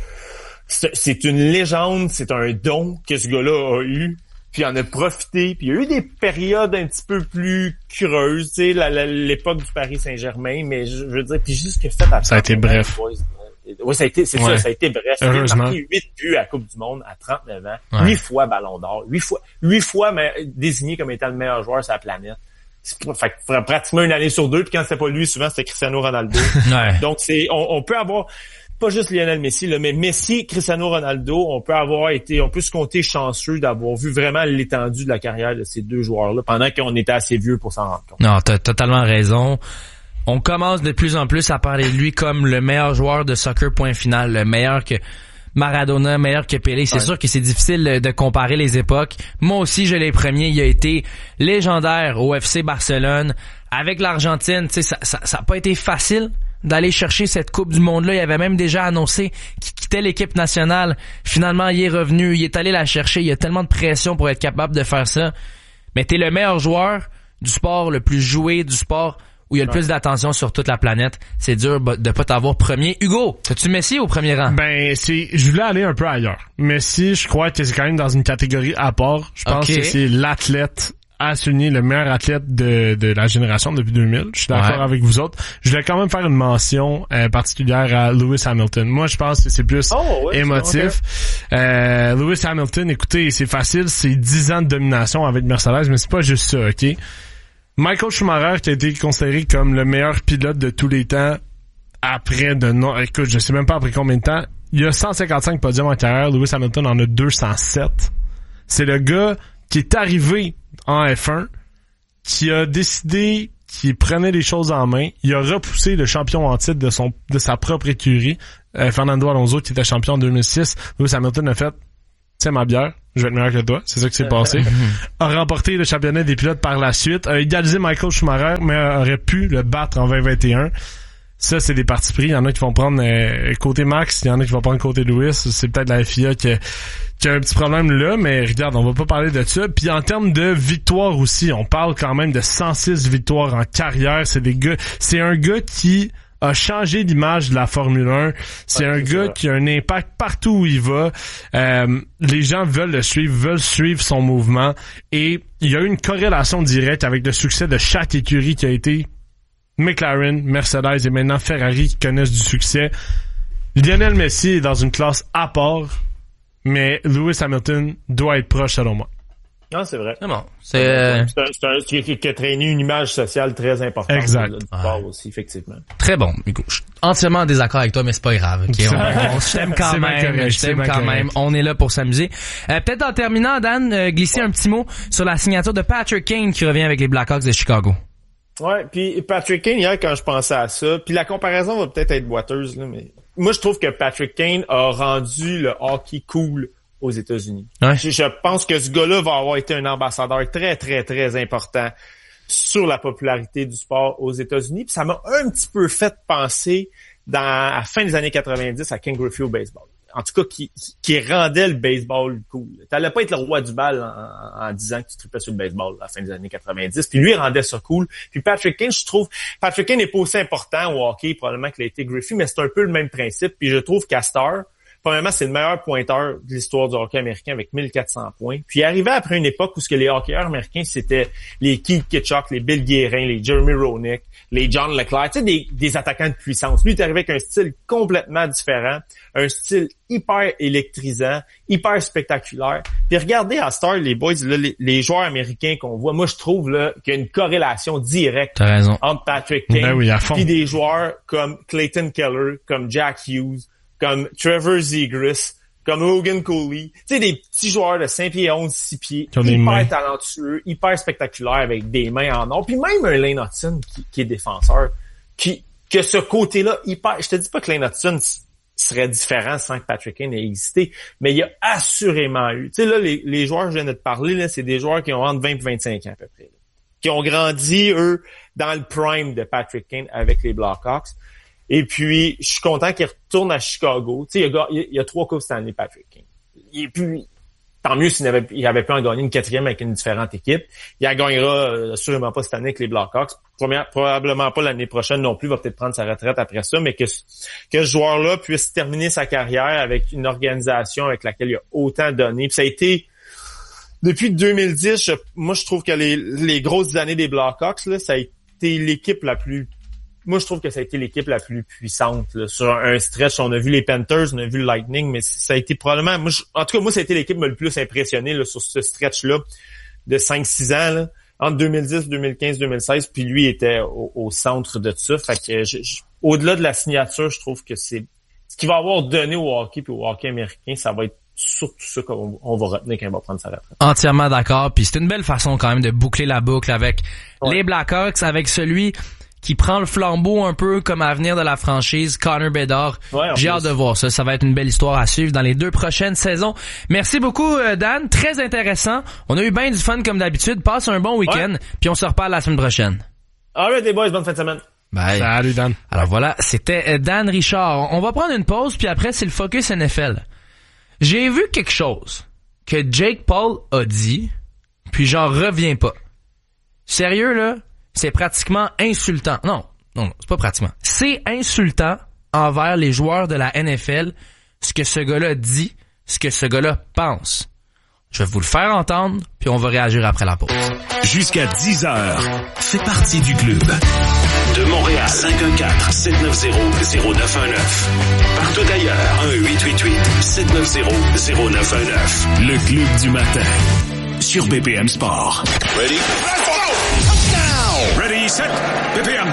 une légende, c'est un don que ce gars-là a eu, puis il en a profité, puis il y a eu des périodes un petit peu plus creuses, tu sais, l'époque du Paris Saint-Germain, mais je veux dire, puis juste que fait après. Ça a été bref. Oui, ça a été bref. Il a marqué 8 buts à la Coupe du Monde à 39 ans, 8 fois Ballon d'Or, 8 fois mais désigné comme étant le meilleur joueur sur la planète. Fait que pratiquement une année sur 2, puis quand c'était pas lui, souvent c'était Cristiano Ronaldo. Ouais. Donc on peut avoir pas juste Lionel Messi, là, mais Messi, Cristiano Ronaldo, on peut se compter chanceux d'avoir vu vraiment l'étendue de la carrière de ces deux joueurs-là pendant qu'on était assez vieux pour s'en rendre compte. Non, t'as totalement raison. On commence de plus en plus à parler de lui comme le meilleur joueur de soccer point final, le meilleur que Maradona, meilleur que Pelé. C'est sûr que c'est difficile de comparer les époques. Moi aussi, je l'ai premier. Il a été légendaire au FC Barcelone. Avec l'Argentine, tu sais, ça a pas été facile d'aller chercher cette Coupe du Monde-là. Il avait même déjà annoncé qu'il quittait l'équipe nationale. Finalement, il est revenu. Il est allé la chercher. Il y a tellement de pression pour être capable de faire ça. Mais t'es le meilleur joueur du sport, le plus joué du sport, où il y a le plus d'attention sur toute la planète. C'est dur de pas t'avoir premier. Hugo, as-tu Messi au premier rang? Ben, je voulais aller un peu ailleurs. Messi, je crois que c'est quand même dans une catégorie à part. Je pense que c'est l'athlète à souligner, le meilleur athlète de la génération depuis 2000. Je suis d'accord avec vous autres. Je voulais quand même faire une mention particulière à Lewis Hamilton. Moi, je pense que c'est plus émotif. Okay. Lewis Hamilton, écoutez, c'est facile, c'est 10 ans de domination avec Mercedes, mais c'est pas juste ça, OK? Michael Schumacher, qui a été considéré comme le meilleur pilote de tous les temps écoute, je sais même pas après combien de temps. Il y a 155 podiums en carrière. Lewis Hamilton en a 207. C'est le gars qui est arrivé en F1 qui a décidé qu'il prenait les choses en main. Il a repoussé le champion en titre de sa propre écurie, Fernando Alonso, qui était champion en 2006. Lewis Hamilton a fait, tiens ma bière, je vais être meilleur que toi. C'est ça qui s'est passé. A remporté le championnat des pilotes par la suite. A égalisé Michael Schumacher, mais aurait pu le battre en 2021. Ça, c'est des partis pris. Il y en a qui vont prendre côté Max, il y en a qui vont prendre côté Lewis. C'est peut-être la FIA qui a un petit problème là, mais regarde, on va pas parler de ça. Puis en termes de victoire aussi, on parle quand même de 106 victoires en carrière. C'est un gars qui a changé l'image de la Formule 1. C'est un gars qui a un impact partout où il va. Les gens veulent le suivre, veulent suivre son mouvement. Et il y a eu une corrélation directe avec le succès de chaque écurie qui a été McLaren, Mercedes et maintenant Ferrari qui connaissent du succès. Lionel Messi est dans une classe à part, mais Lewis Hamilton doit être proche selon moi. Non, c'est vrai. C'est bon. C'est un qui a traîné une image sociale très importante. Exact. Du sport aussi, effectivement. Très bon. Écoute, je suis entièrement en désaccord avec toi, mais c'est pas grave. Okay? On s'aime quand même. Je t'aime quand même. On est là pour s'amuser. Peut-être en terminant, Dan, glisser un petit mot sur la signature de Patrick Kane qui revient avec les Blackhawks de Chicago. Ouais, puis Patrick Kane, hier, quand je pensais à ça, puis la comparaison va peut-être être boiteuse, là, mais moi, je trouve que Patrick Kane a rendu le hockey cool aux États-Unis. Ouais. Je pense que ce gars-là va avoir été un ambassadeur très, très, très important sur la popularité du sport aux États-Unis. Puis ça m'a un petit peu fait penser à la fin des années 90 à Ken Griffey au baseball. En tout cas, qui rendait le baseball cool. T'allais pas être le roi du bal en disant que tu trippais sur le baseball à la fin des années 90. Puis lui, il rendait ça cool. Puis Patrick Kane, je trouve, Patrick Kane n'est pas aussi important au hockey, probablement qu'il a été Griffey, mais c'est un peu le même principe. Puis je trouve qu'à Star, premièrement, c'est le meilleur pointeur de l'histoire du hockey américain avec 1400 points. Puis il arrivait après une époque où ce que les hockeyeurs américains, c'était les Keith Kitchuk, les Bill Guérin, les Jeremy Roenick, les John Leclerc, tu sais, des attaquants de puissance. Lui, il est arrivé avec un style complètement différent, un style hyper électrisant, hyper spectaculaire. Puis regardez à Star, les boys, là, les joueurs américains qu'on voit, moi je trouve là qu'il y a une corrélation directe entre Patrick Kane et des joueurs comme Clayton Keller, comme Jack Hughes, comme Trevor Zegras, comme Logan Cooley. Tu sais, des petits joueurs de 5 pieds 11, 6 pieds, hyper talentueux, hyper spectaculaires avec des mains en or. Puis même un Lane Hudson qui est défenseur, que ce côté-là hyper... Je te dis pas que Lane Hudson serait différent sans que Patrick Kane ait existé, mais il y a assurément eu... Tu sais, là, les joueurs que je viens de te parler, là, c'est des joueurs qui ont entre 20 et 25 ans à peu près. Là, qui ont grandi, eux, dans le prime de Patrick Kane avec les Blackhawks. Et puis, je suis content qu'il retourne à Chicago. Tu sais, il y a 3 Coupes Stanley, Patrick Kane. Et puis, tant mieux s'il avait pu en gagner une 4e avec une différente équipe. Il en gagnera assurément pas cette année avec les Blackhawks. Probablement pas l'année prochaine non plus. Il va peut-être prendre sa retraite après ça. Mais que ce joueur-là puisse terminer sa carrière avec une organisation avec laquelle il a autant donné. Puis ça a été... Depuis 2010, moi, je trouve que les grosses années des Blackhawks, là, ça a été l'équipe la plus... Moi, je trouve que ça a été l'équipe la plus puissante là. Sur un stretch. On a vu les Panthers, on a vu le Lightning, mais ça a été probablement... en tout cas, moi, ça a été l'équipe qui m'a le plus impressionné là, sur ce stretch-là de 5-6 ans, là, entre 2010, 2015, 2016, puis lui était au centre de ça. Fait que au-delà de la signature, je trouve que c'est ce qu'il va avoir donné au hockey puis au hockey américain, ça va être surtout ça qu'on va retenir quand il va prendre sa retraite. Entièrement d'accord, puis c'est une belle façon quand même de boucler la boucle avec les Blackhawks, avec celui qui prend le flambeau un peu comme avenir de la franchise, Connor Bedard. J'ai hâte de voir ça. Ça va être une belle histoire à suivre dans les 2 prochaines saisons. Merci beaucoup, Dan. Très intéressant. On a eu bien du fun comme d'habitude. Passe un bon week-end, puis on se reparle la semaine prochaine. Alright, les boys, bonne fin de semaine. Bye. Salut, Dan. Alors voilà, c'était Dan Richard. On va prendre une pause, puis après, c'est le Focus NFL. J'ai vu quelque chose que Jake Paul a dit, puis j'en reviens pas. Sérieux, là? C'est pratiquement insultant. Non, c'est pas pratiquement. C'est insultant envers les joueurs de la NFL, ce que ce gars-là dit, ce que ce gars-là pense. Je vais vous le faire entendre, puis on va réagir après la pause. Jusqu'à 10h, fais partie du club. De Montréal, 514-790-0919. Partout ailleurs, 1-888-790-0919. Le club du matin, sur BPM Sport. Ready? Ready, set, BPM.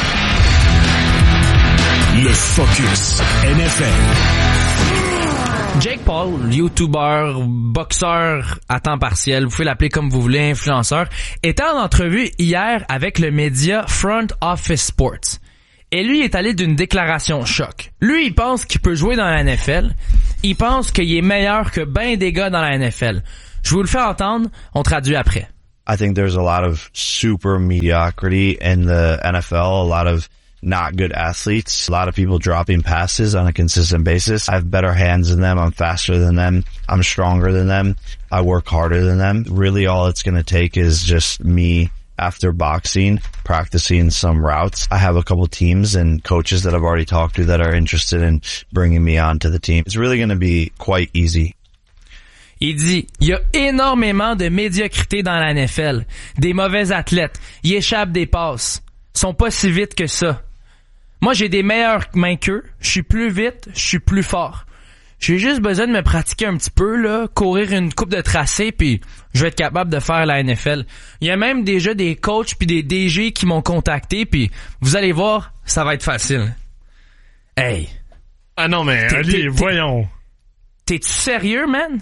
Le Focus NFL. Jake Paul, YouTuber, boxeur à temps partiel, vous pouvez l'appeler comme vous voulez, influenceur, était en entrevue hier avec le média Front Office Sports. Et lui est allé d'une déclaration choc. Lui, il pense qu'il peut jouer dans la NFL. Il pense qu'il est meilleur que ben des gars dans la NFL. Je vous le fais entendre, on traduit après. I think there's a lot of super mediocrity in the NFL, a lot of not good athletes, a lot of people dropping passes on a consistent basis. I have better hands than them, I'm faster than them, I'm stronger than them, I work harder than them. Really all it's going to take is just me after boxing, practicing some routes. I have a couple teams and coaches that I've already talked to that are interested in bringing me on to the team. It's really going to be quite easy. Il dit, il y a énormément de médiocrité dans la NFL. Des mauvais athlètes. Ils échappent des passes. Ils sont pas si vite que ça. Moi, j'ai des meilleures mains qu'eux. Je suis plus vite. Je suis plus fort. J'ai juste besoin de me pratiquer un petit peu, là, courir une coupe de tracé, puis je vais être capable de faire la NFL. Il y a même déjà des coachs puis des DG qui m'ont contacté, puis vous allez voir, ça va être facile. Hey! Ah non, mais allez, voyons! T'es-tu sérieux, man?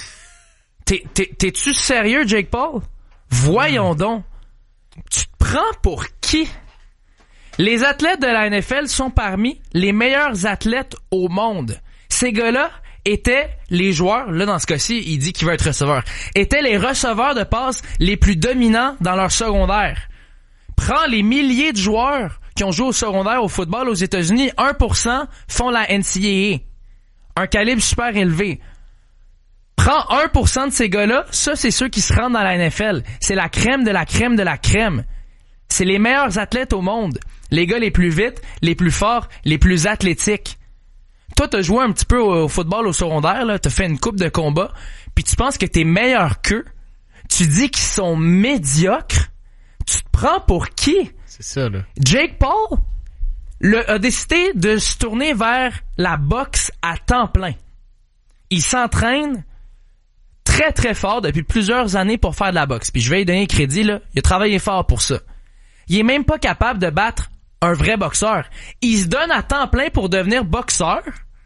T'es-tu sérieux, Jake Paul? Voyons donc. Tu te prends pour qui? Les athlètes de la NFL sont parmi les meilleurs athlètes au monde. Ces gars-là étaient les joueurs, là dans ce cas-ci, il dit qu'il veut être receveur, étaient les receveurs de passes les plus dominants dans leur secondaire. Prends les milliers de joueurs qui ont joué au secondaire au football aux États-Unis, 1% font la NCAA. Un calibre super élevé. Prends 1% de ces gars-là, ça c'est ceux qui se rendent dans la NFL. C'est la crème de la crème de la crème. C'est les meilleurs athlètes au monde. Les gars les plus vite, les plus forts, les plus athlétiques. Toi, t'as joué un petit peu au football au secondaire, là, t'as fait une coupe de combat, puis tu penses que t'es meilleur qu'eux. Tu dis qu'ils sont médiocres. Tu te prends pour qui? C'est ça, là. Jake Paul a décidé de se tourner vers la boxe à temps plein. Il s'entraîne très très fort depuis plusieurs années pour faire de la boxe. Puis je vais lui donner crédit, là. Il a travaillé fort pour ça. Il est même pas capable de battre un vrai boxeur. Il se donne à temps plein pour devenir boxeur.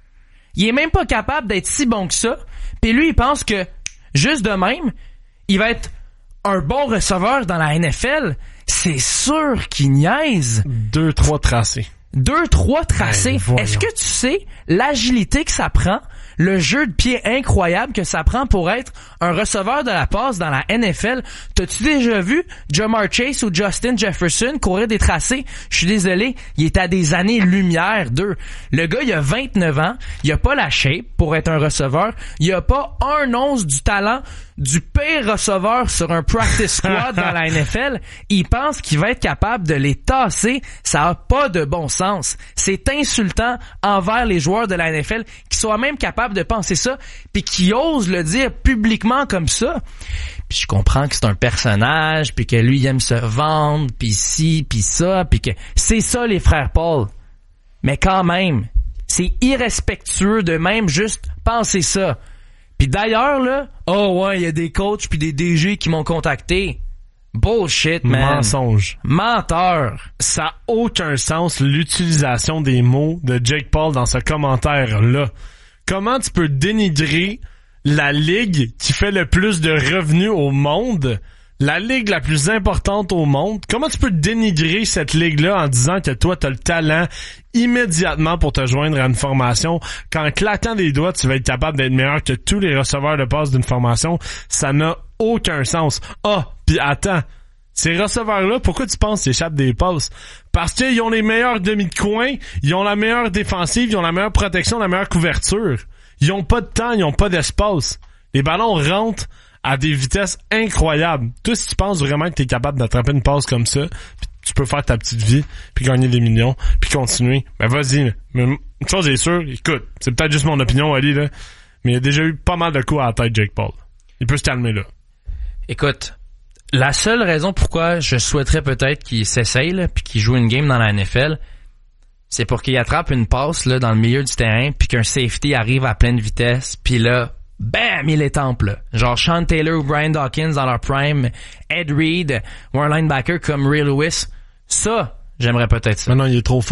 Il est même pas capable d'être si bon que ça. Puis lui, il pense que, juste de même, il va être un bon receveur dans la NFL. C'est sûr qu'il niaise. 2-3 tracés. 2-3 tracés. Ben, est-ce que tu sais l'agilité que ça prend, le jeu de pied incroyable que ça prend pour être un receveur de la passe dans la NFL? T'as-tu déjà vu Ja'Marr Chase ou Justin Jefferson courir des tracés? Je suis désolé, il est à des années-lumière d'eux. Le gars, il a 29 ans, il a pas la shape pour être un receveur, il a pas un once du talent du pire receveur sur un practice squad dans la NFL. Il pense qu'il va être capable de les tasser. Ça a pas de bon sens. C'est insultant envers les joueurs de la NFL qui soient même capables de penser ça puis qui osent le dire publiquement comme ça. Puis je comprends que c'est un personnage puis que lui il aime se vendre puis ci puis ça puis que c'est ça les frères Paul. Mais quand même, c'est irrespectueux de même juste penser ça. Puis d'ailleurs, là, oh ouais, il y a des coachs puis des DG qui m'ont contacté. Bullshit, man. Mensonge. Menteur. Ça a aucun sens, l'utilisation des mots de Jake Paul dans ce commentaire-là. Comment tu peux dénigrer la ligue qui fait le plus de revenus au monde, la ligue la plus importante au monde? Comment tu peux dénigrer cette ligue-là en disant que toi, t'as le talent immédiatement pour te joindre à une formation, qu'en claquant des doigts, tu vas être capable d'être meilleur que tous les receveurs de passe d'une formation? Ça n'a aucun sens. Ah, puis attends, ces receveurs-là, pourquoi tu penses qu'ils échappent des passes? Parce qu'ils ont les meilleurs demi de coin, ils ont la meilleure défensive, ils ont la meilleure protection, la meilleure couverture. Ils ont pas de temps, ils ont pas d'espace. Les ballons rentrent à des vitesses incroyables. Toi, si tu penses vraiment que t'es capable d'attraper une passe comme ça, pis tu peux faire ta petite vie, puis gagner des millions, puis continuer, ben vas-y. Mais une chose est sûre, écoute, c'est peut-être juste mon opinion, Ali, là, mais il a déjà eu pas mal de coups à la tête, Jake Paul. Il peut se calmer, là. Écoute, la seule raison pourquoi je souhaiterais peut-être qu'il s'essaye, là, puis qu'il joue une game dans la NFL, c'est pour qu'il attrape une passe là dans le milieu du terrain, puis qu'un safety arrive à pleine vitesse, puis là, bam, il étampe, là. Genre Sean Taylor ou Brian Dawkins dans leur prime, Ed Reed ou un linebacker comme Ray Lewis. Ça, j'aimerais peut-être ça. Non, il est trop fort.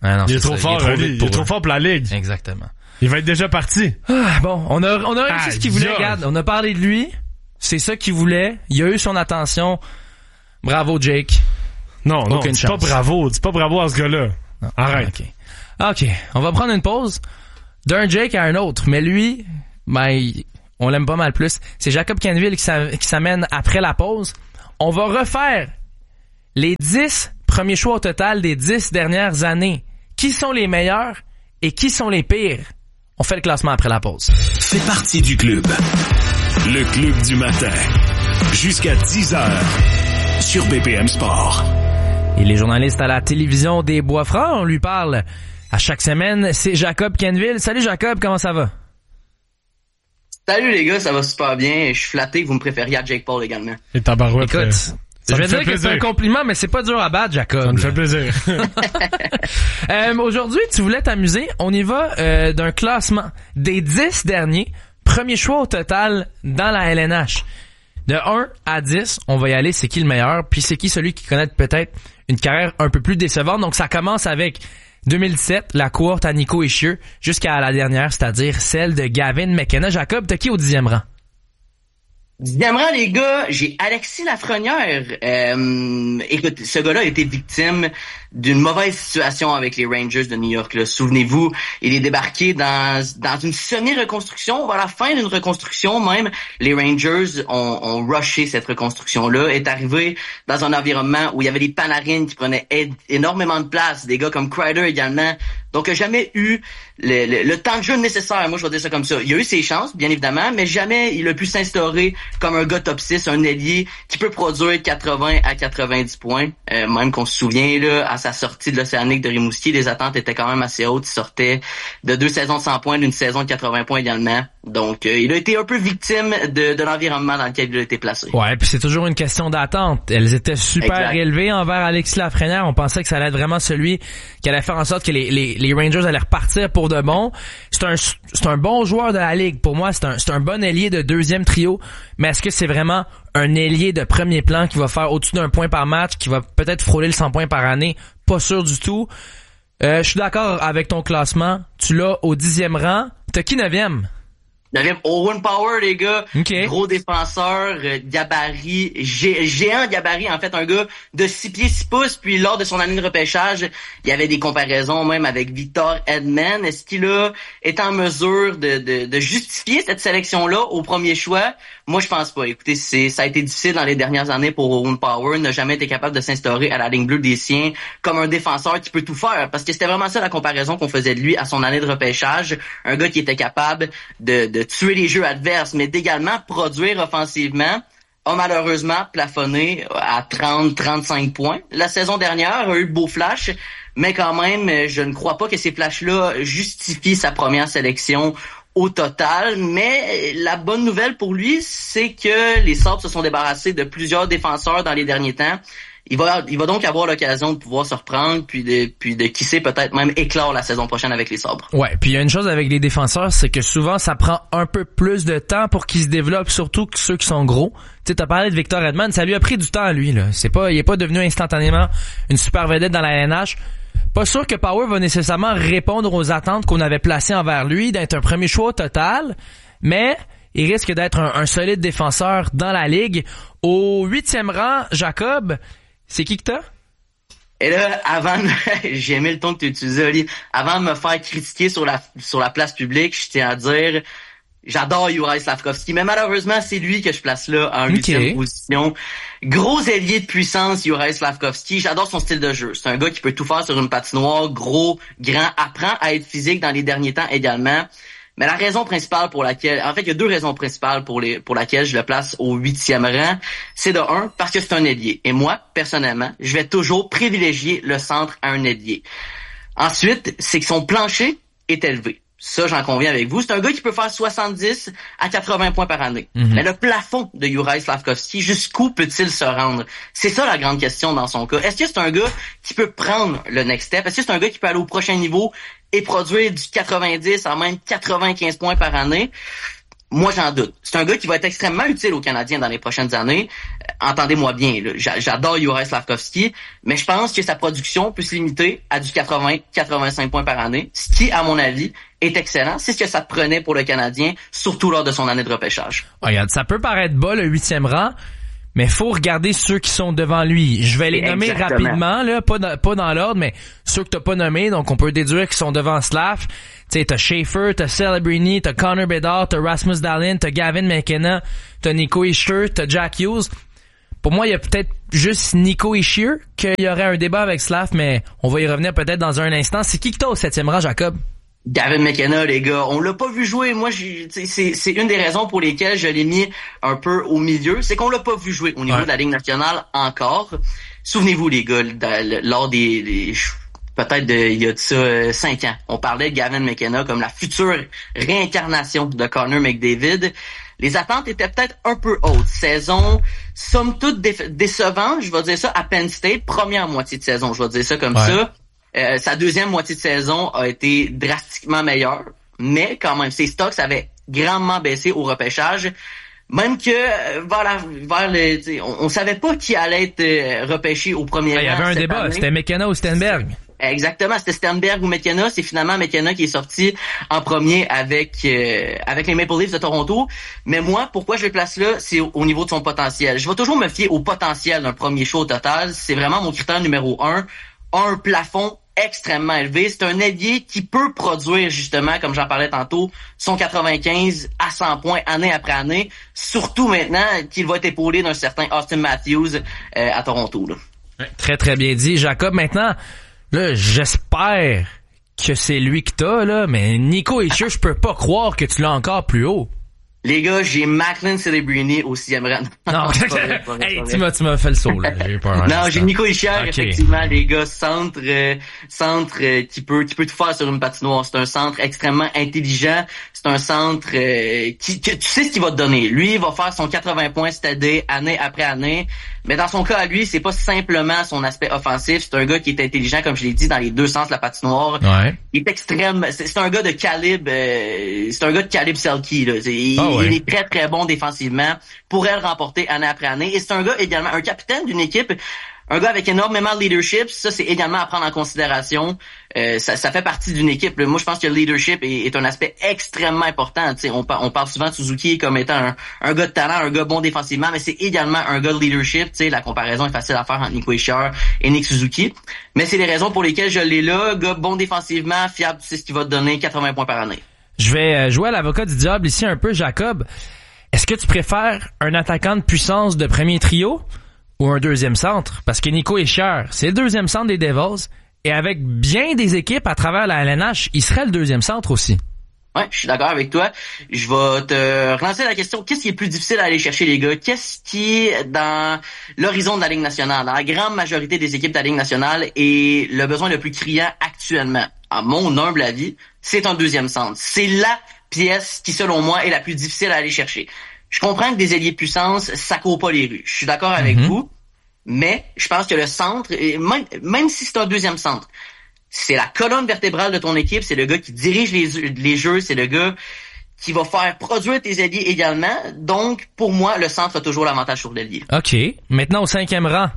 Ah non, il est trop fort, il est trop fort pour la Ligue. Exactement. Il va être déjà parti. Bon, on a réussi ce qu'il voulait, regarde. On a parlé de lui. C'est ça qu'il voulait. Il a eu son attention. Bravo, Jake. Non, dis pas bravo. Dis pas bravo à ce gars-là. Non. Arrête. OK. On va prendre une pause. D'un Jake à un autre. Mais lui, on l'aime pas mal plus. C'est Jacob Canville qui s'amène après la pause. On va refaire les 10 premiers choix au total des 10 dernières années. Qui sont les meilleurs et qui sont les pires? On fait le classement après la pause. C'est parti du club. Le club du matin. Jusqu'à 10h. Sur BPM Sport. Et les journalistes à la télévision des Bois-Francs, on lui parle à chaque semaine. C'est Jacob Canville. Salut Jacob, comment ça va? Salut les gars, ça va super bien. Je suis flatté que vous me préfériez à Jake Paul également. Et tabarouette. Écoute, je vais dire que c'est un compliment, mais c'est pas dur à battre, Jacob. Ça me fait plaisir. Aujourd'hui, tu voulais t'amuser. On y va d'un classement des 10 derniers premiers choix au total dans la LNH. De 1 à 10, on va y aller, c'est qui le meilleur, puis c'est qui celui qui connaît peut-être une carrière un peu plus décevante. Donc ça commence avec 2017, la cohorte à Nico Hischier, jusqu'à la dernière, c'est-à-dire celle de Gavin McKenna. Jacob, t'as qui au 10e rang? 10e rang, les gars, j'ai Alexis Lafrenière. Écoute, ce gars-là a été victime d'une mauvaise situation avec les Rangers de New York. Là. Souvenez-vous, il est débarqué dans une semi-reconstruction, à la fin d'une reconstruction même. Les Rangers ont rushé cette reconstruction-là, est arrivé dans un environnement où il y avait des Panarin qui prenaient énormément de place, des gars comme Kreider également. Donc, il n'a jamais eu le temps de jeu nécessaire. Moi, je vais dire ça comme ça. Il a eu ses chances, bien évidemment, mais jamais il a pu s'instaurer comme un gars top 6, un ailier qui peut produire 80 à 90 points. Même qu'on se souvient, là, à sa sortie de l'Océanique de Rimouski, les attentes étaient quand même assez hautes. Il sortait de 2 saisons de 100 points, d'une saison de 80 points également. Donc, il a été un peu victime de l'environnement dans lequel il a été placé. Ouais, puis c'est toujours une question d'attente. Elles étaient super élevées envers Alexis Lafrenière. On pensait que ça allait être vraiment celui qui allait faire en sorte que les Rangers allaient repartir pour de bon. C'est un bon joueur de la Ligue. Pour moi, c'est un bon ailier de deuxième trio. Mais est-ce que c'est vraiment un ailier de premier plan qui va faire au-dessus d'un point par match, qui va peut-être frôler le 100 points par année? Pas sûr du tout. Je suis d'accord avec ton classement. Tu l'as au 10e rang. T'as qui 9e? Owen Power, les gars. Okay. Gros défenseur, gabarit, géant gabarit, en fait, un gars de 6 pieds 6 pouces, puis lors de son année de repêchage, il y avait des comparaisons même avec Victor Hedman. Est-ce qu'il est en mesure de justifier cette sélection-là au premier choix? Moi, je pense pas. Écoutez, ça a été difficile dans les dernières années pour Owen Power, n'a jamais été capable de s'instaurer à la ligne bleue des siens comme un défenseur qui peut tout faire, parce que c'était vraiment ça la comparaison qu'on faisait de lui à son année de repêchage. Un gars qui était capable de tuer les jeux adverses, mais d'également produire offensivement, a malheureusement plafonné à 30-35 points. La saison dernière a eu de beaux flashs, mais quand même, je ne crois pas que ces flashs-là justifient sa première sélection au total. Mais la bonne nouvelle pour lui, c'est que les Sabres se sont débarrassés de plusieurs défenseurs dans les derniers temps. Il va donc avoir l'occasion de pouvoir se reprendre puis de qui sait peut-être même éclore la saison prochaine avec les Sabres. Ouais, puis il y a une chose avec les défenseurs, c'est que souvent ça prend un peu plus de temps pour qu'ils se développent, surtout que ceux qui sont gros. Tu sais, t'as parlé de Victor Hedman, ça lui a pris du temps à lui là. Il est pas devenu instantanément une super vedette dans la LNH. Pas sûr que Power va nécessairement répondre aux attentes qu'on avait placées envers lui, d'être un premier choix au total, mais il risque d'être un solide défenseur dans la ligue. Au 8e rang, Jacob, c'est qui que t'as? Et là, j'ai aimé le ton que tu utilisais, Oli. Avant de me faire critiquer sur la place publique, je tiens à dire, j'adore Juraj Slafkovský, mais malheureusement, c'est lui que je place là en 8e position. Gros ailier de puissance, Juraj Slafkovský. J'adore son style de jeu. C'est un gars qui peut tout faire sur une patinoire, gros, grand, apprend à être physique dans les derniers temps également. Mais la raison principale en fait, il y a 2 raisons principales pour laquelle je le place au 8e rang. C'est de 1, parce que c'est un ailier. Et moi, personnellement, je vais toujours privilégier le centre à un ailier. Ensuite, c'est que son plancher est élevé. Ça, j'en conviens avec vous. C'est un gars qui peut faire 70 à 80 points par année. Mm-hmm. Mais le plafond de Juraj Slafkovský, jusqu'où peut-il se rendre? C'est ça la grande question dans son cas. Est-ce que c'est un gars qui peut prendre le next step? Est-ce que c'est un gars qui peut aller au prochain niveau et produire du 90 à même 95 points par année? Moi, j'en doute. C'est un gars qui va être extrêmement utile aux Canadiens dans les prochaines années. Entendez-moi bien, là. J'adore Juraj Slafkovský, mais je pense que sa production peut se limiter à du 80-85 points par année, ce qui, à mon avis, est excellent. C'est ce que ça prenait pour le Canadien, surtout lors de son année de repêchage. Regarde, ça peut paraître bas, le 8e rang, mais faut regarder ceux qui sont devant lui. Je vais les nommer rapidement, là, pas dans l'ordre, mais ceux que t'as pas nommés, donc on peut déduire qu'ils sont devant Slav. Tu sais, t'as Schaefer, t'as Celebrini, t'as Connor Bedard, t'as Rasmus Dahlin, t'as Gavin McKenna, t'as Nico Hischier, t'as Jack Hughes. Pour moi, il y a peut-être juste Nico Hischier qu'il y aurait un débat avec Slav, mais on va y revenir peut-être dans un instant. C'est qui que t'as au 7e rang, Jacob? Gavin McKenna, les gars, on l'a pas vu jouer. Moi, c'est une des raisons pour lesquelles je l'ai mis un peu au milieu, c'est qu'on l'a pas vu jouer au niveau de la Ligue nationale encore. Souvenez-vous, les gars, lors des peut-être il y a de ça 5 ans, on parlait de Gavin McKenna comme la future réincarnation de Connor McDavid. Les attentes étaient peut-être un peu hautes. Saison, somme toute décevante, je vais dire ça, à Penn State, première moitié de saison, je vais dire ça comme ça. Sa deuxième moitié de saison a été drastiquement meilleure, mais quand même, ses stocks avaient grandement baissé au repêchage. Même que on savait pas qui allait être repêché au premier rang. Il y avait un débat, année. C'était McKenna ou Stenberg. Exactement, c'était Stenberg ou McKenna. C'est finalement McKenna qui est sorti en premier avec les Maple Leafs de Toronto. Mais moi, pourquoi je le place là, c'est au niveau de son potentiel. Je vais toujours me fier au potentiel d'un premier show au total. C'est vraiment mon critère numéro 1. Un plafond extrêmement élevé. C'est un ailier qui peut produire, justement, comme j'en parlais tantôt, son 95 à 100 points année après année, surtout maintenant qu'il va être épaulé d'un certain Austin Matthews à Toronto. Là. Très, très bien dit. Jacob, maintenant, là, j'espère que c'est lui que t'as, là, mais Nico Hischier, je peux pas croire que tu l'as encore plus haut. Les gars, j'ai Macklin Celebrini au 6e rang. Non, hey, tu m'as fait le saut, là. J'ai peur. Non, j'ai Nico Hischier, effectivement, les gars, centre qui peut tout faire sur une patinoire. C'est un centre extrêmement intelligent. C'est un centre que tu sais ce qu'il va te donner. Lui, il va faire son 80 points stédé année après année. Mais dans son cas à lui, c'est pas simplement son aspect offensif. C'est un gars qui est intelligent, comme je l'ai dit, dans les deux sens de la patinoire. Ouais. Il est extrême. C'est un gars de calibre. C'est un gars de calibre Selke, là. Il est très très bon défensivement. Pourrait le remporter année après année. Et c'est un gars également un capitaine d'une équipe. Un gars avec énormément de leadership, ça c'est également à prendre en considération. Ça fait partie d'une équipe. Moi, je pense que le leadership est un aspect extrêmement important. T'sais, on parle souvent de Suzuki comme étant un gars de talent, un gars bon défensivement, mais c'est également un gars de leadership. T'sais, la comparaison est facile à faire entre Nico Hischier et Nick Suzuki. Mais c'est les raisons pour lesquelles je l'ai là. Gars bon défensivement, fiable, tu sais ce qu'il va te donner, 80 points par année. Je vais jouer à l'avocat du diable ici un peu, Jacob. Est-ce que tu préfères un attaquant de puissance de premier trio ou un deuxième centre? Parce que Nico Hischier, c'est le deuxième centre des Devils, et avec bien des équipes à travers la LNH, il serait le deuxième centre aussi. Ouais, je suis d'accord avec toi. Je vais te relancer la question. Qu'est-ce qui est plus difficile à aller chercher, les gars? Qu'est-ce qui, dans l'horizon de la Ligue nationale, dans la grande majorité des équipes de la Ligue nationale, est le besoin le plus criant actuellement? À mon humble avis, c'est un deuxième centre. C'est la pièce qui, selon moi, est la plus difficile à aller chercher. Je comprends que des ailiers de puissance, ça court pas les rues. Je suis d'accord avec vous, mais je pense que le centre, même si c'est un deuxième centre, c'est la colonne vertébrale de ton équipe, c'est le gars qui dirige les jeux, c'est le gars qui va faire produire tes ailiers également. Donc, pour moi, le centre a toujours l'avantage sur l'ailier. OK. Maintenant, au 5e rang,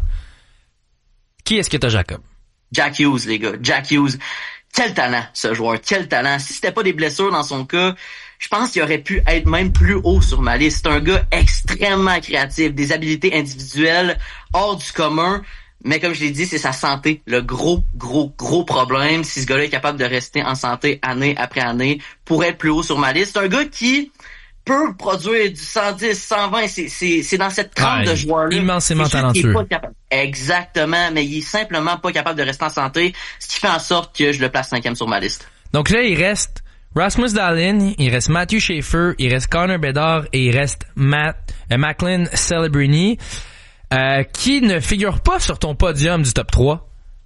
qui est-ce que t'as, Jacob? Jack Hughes, les gars. Jack Hughes. Quel talent, ce joueur. Quel talent. Si c'était pas des blessures dans son cas, je pense qu'il aurait pu être même plus haut sur ma liste. C'est un gars extrêmement créatif, des habiletés individuelles hors du commun. Mais comme je l'ai dit, c'est sa santé. Le gros problème. Si ce gars-là est capable de rester en santé année après année, pourrait être plus haut sur ma liste. C'est un gars qui peut produire du 110, 120. C'est dans cette trempe de joueurs-là. Immensément talentueux. Exactement. Mais il est simplement pas capable de rester en santé. Ce qui fait en sorte que je le place 5e sur ma liste. Donc là, il reste Rasmus Dahlin, il reste Matthew Schaefer, il reste Connor Bedard et il reste Macklin Celebrini. Qui ne figure pas sur ton podium du top 3?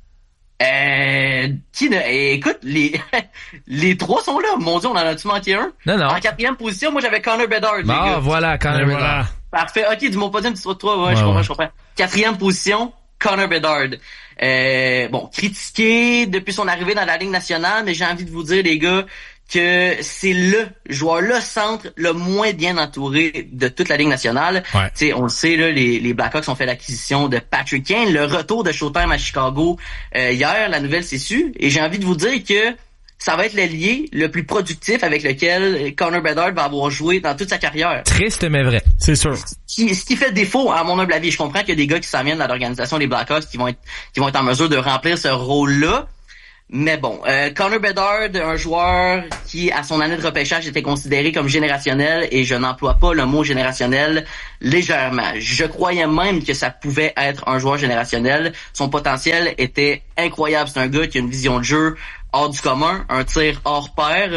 Écoute, les trois sont là. Mon Dieu, on en a-tu manqué un? Non. En 4e position, moi, j'avais Connor Bedard. Ah, voilà, Connor Bedard. Parfait. OK, du mon podium du top 3. Ouais, je comprends. 4e position, Connor Bedard. Critiqué depuis son arrivée dans la Ligue nationale, mais j'ai envie de vous dire, les gars, que c'est le centre le moins bien entouré de toute la Ligue nationale. Ouais. Tu sais, on le sait, là, les Blackhawks ont fait l'acquisition de Patrick Kane, le retour de Showtime à Chicago hier, la nouvelle s'est sue, et j'ai envie de vous dire que ça va être l'ailier le plus productif avec lequel Connor Bedard va avoir joué dans toute sa carrière. Triste mais vrai. C'est sûr. Ce qui fait défaut, à mon humble avis, je comprends qu'il y a des gars qui s'en viennent dans l'organisation des Blackhawks qui vont être en mesure de remplir ce rôle-là. Mais bon, Connor Bedard, un joueur qui, à son année de repêchage, était considéré comme générationnel, et je n'emploie pas le mot générationnel légèrement. Je croyais même que ça pouvait être un joueur générationnel. Son potentiel était incroyable. C'est un gars qui a une vision de jeu hors du commun, un tir hors pair.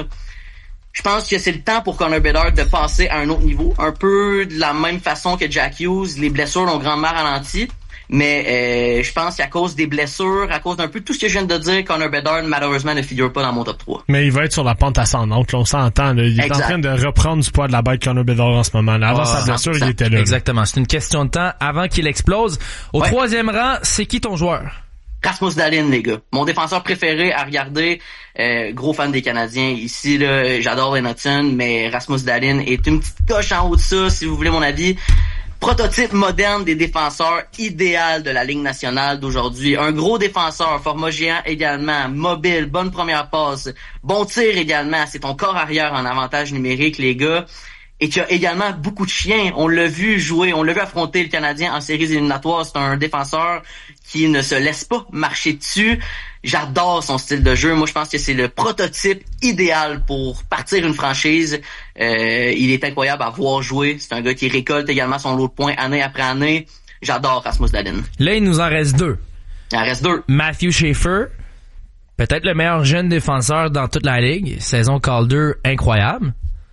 Je pense que c'est le temps pour Connor Bedard de passer à un autre niveau. Un peu de la même façon que Jack Hughes, les blessures l'ont grandement ralenti. Mais je pense qu'à cause des blessures, à cause d'un peu tout ce que je viens de dire, Connor Bedard, malheureusement, ne figure pas dans mon top 3. Mais il va être sur la pente ascendante, là, on s'entend. Là. Il est en train de reprendre du poids de la bête Connor Bedard en ce moment. Là. Avant sa blessure, 100%. Il était là. Exactement. C'est une question de temps avant qu'il explose. Au troisième rang, c'est qui ton joueur? Rasmus Dahlin, les gars. Mon défenseur préféré à regarder. Gros fan des Canadiens. Ici, là, j'adore Lennoxon, mais Rasmus Dahlin est une petite coche en haut de ça, si vous voulez mon avis. Prototype moderne des défenseurs idéal de la Ligue nationale d'aujourd'hui. Un gros défenseur, format géant également, mobile, bonne première passe, bon tir également. C'est ton corps arrière en avantage numérique, les gars. Et qui a également beaucoup de chiens. On l'a vu jouer, on l'a vu affronter le Canadien en séries éliminatoires. C'est un défenseur qui ne se laisse pas marcher dessus. J'adore son style de jeu. Moi, je pense que c'est le prototype idéal pour partir une franchise. Il est incroyable à voir jouer. C'est un gars qui récolte également son lot de points année après année. J'adore Rasmus Dahlin. Là, il nous en reste deux. Il en reste deux. Matthew Schaefer, peut-être le meilleur jeune défenseur dans toute la Ligue. Saison Calder incroyable.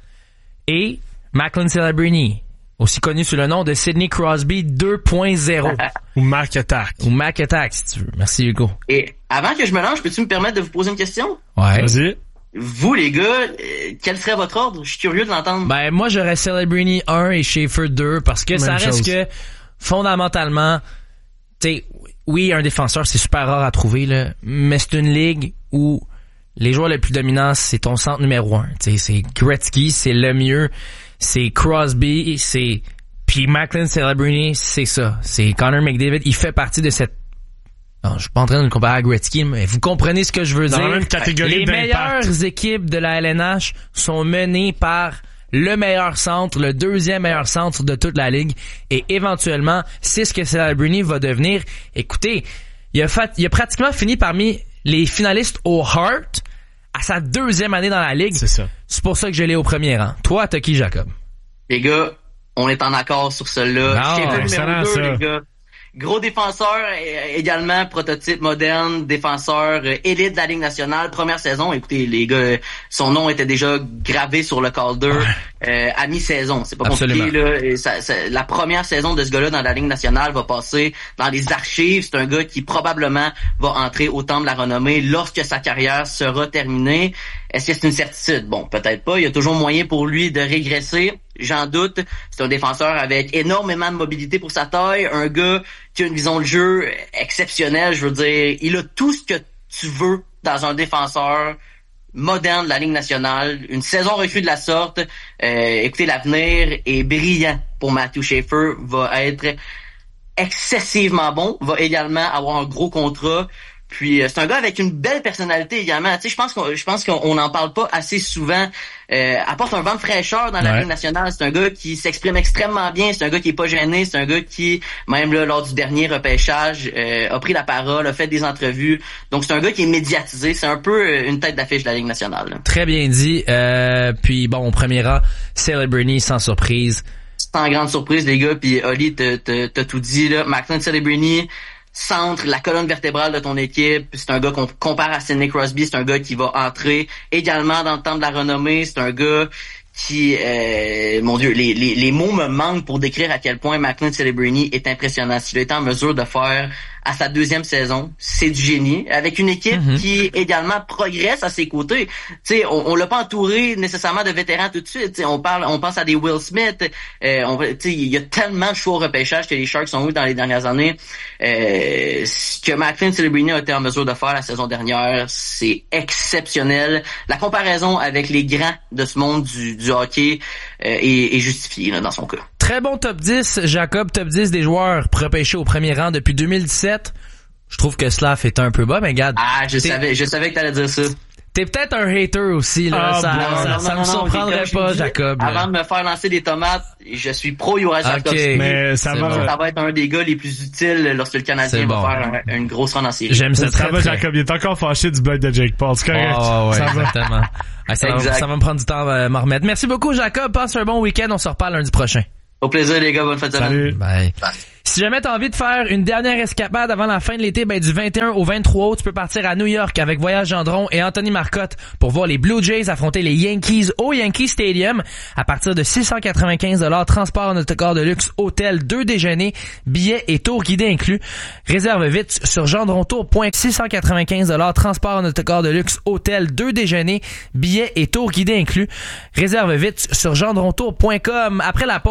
Et Macklin Celebrini, aussi connu sous le nom de Sidney Crosby 2.0. Ou Mac Attack. Ou Mac Attack, si tu veux. Merci, Hugo. Et avant que je me lance, peux-tu me permettre de vous poser une question? Ouais. Vas-y. Vous, les gars, quel serait votre ordre? Je suis curieux de l'entendre. Ben, moi, j'aurais Celebrini 1 et Schaefer 2 parce que ça reste que, fondamentalement, tu sais, oui, un défenseur, c'est super rare à trouver, là, mais c'est une ligue où les joueurs les plus dominants, c'est ton centre numéro 1. Tu sais, c'est Gretzky, c'est Lemieux, c'est Crosby, puis Macklin Celebrini, c'est ça. C'est Connor McDavid. Il fait partie de cette... Non, je suis pas en train de le comparer à Gretzky, mais vous comprenez ce que je veux dire. Dans la même catégorie les meilleures équipes de la LNH sont menées par le meilleur centre, le deuxième meilleur centre de toute la ligue, et éventuellement, c'est ce que Celebrini va devenir. Écoutez, il a pratiquement fini parmi les finalistes au Hart à sa deuxième année dans la ligue. C'est ça. C'est pour ça que je l'ai au premier rang. Toi, t'as qui, Jacob? Les gars, on est en accord sur cela. Excellent, numéro 2, les gars. Gros défenseur, également prototype moderne, défenseur élite de la Ligue nationale, première saison. Écoutez, les gars, son nom était déjà gravé sur le Calder à mi-saison. C'est pas compliqué, là. La première saison de ce gars-là dans la Ligue nationale va passer dans les archives. C'est un gars qui probablement va entrer au temple de la renommée lorsque sa carrière sera terminée. Est-ce que c'est une certitude? Bon, peut-être pas. Il y a toujours moyen pour lui de régresser. J'en doute. C'est un défenseur avec énormément de mobilité pour sa taille. Un gars qui a une vision de jeu exceptionnelle. Je veux dire, il a tout ce que tu veux dans un défenseur moderne de la Ligue nationale. Une saison recrue de la sorte. Écoutez, l'avenir est brillant pour Matthew Schaefer. Va être excessivement bon. Va également avoir un gros contrat. Puis c'est un gars avec une belle personnalité également. Tu sais, je pense qu'on n'en parle pas assez souvent. Apporte un vent de fraîcheur dans la Ligue nationale. C'est un gars qui s'exprime extrêmement bien. C'est un gars qui est pas gêné. C'est un gars qui, même là, lors du dernier repêchage, a pris la parole, a fait des entrevues. Donc c'est un gars qui est médiatisé. C'est un peu une tête d'affiche de la Ligue nationale. Là. Très bien dit. Puis bon, au premier rang, Celebrini sans surprise. Sans grande surprise, les gars. Puis Oli, t'as tout dit là. Macklin Celebrini, centre, la colonne vertébrale de ton équipe. C'est un gars qu'on compare à Sidney Crosby. C'est un gars qui va entrer également dans le temple de la renommée. C'est un gars qui, mon Dieu, les mots me manquent pour décrire à quel point Macklin Celebrini est impressionnant. S'il a été en mesure de faire à sa deuxième saison. C'est du génie. Avec une équipe qui également progresse à ses côtés. Tu sais, on l'a pas entouré nécessairement de vétérans tout de suite. T'sais, on pense à des Will Smith. Il y a tellement de choix au repêchage que les Sharks ont eu dans les dernières années. Ce que McLean Celebrini a été en mesure de faire la saison dernière, c'est exceptionnel. La comparaison avec les grands de ce monde du hockey est justifiée là, dans son cas. Très bon top 10, Jacob, top 10 des joueurs repêchés au premier rang depuis 2017. Je trouve que Slav est un peu bas, mais regarde. Ah, je savais que t'allais dire ça. T'es peut-être un hater aussi, là. Ça me surprendrait pas, Jacob. Avant de me faire lancer des tomates, je suis pro Juraj Slavkovski. Mais ça va être un des gars les plus utiles lorsque le Canadien va faire une grosse run en série. J'aime ça. Ça va, Jacob. Il est encore fâché du bug de Jake Paul. C'est correct. Ouais, exactement. Ça va me prendre du temps à m'en remettre. Merci beaucoup, Jacob. Passe un bon week-end. On se reparle lundi prochain. Au plaisir, les gars. Bonne fin de semaine. Salut. Bye. Si jamais t'as envie de faire une dernière escapade avant la fin de l'été, du 21 au 23 août, tu peux partir à New York avec Voyage Gendron et Anthony Marcotte pour voir les Blue Jays affronter les Yankees au Yankee Stadium à partir de $695, transport en autocar de luxe, hôtel, 2 déjeuners, billets et tours guidés inclus. Réserve vite sur gendrontour.com. $695, transport en autocar de luxe, hôtel, 2 déjeuners, billets et tours guidés inclus. Réserve vite sur gendrontour.com. Après la pause,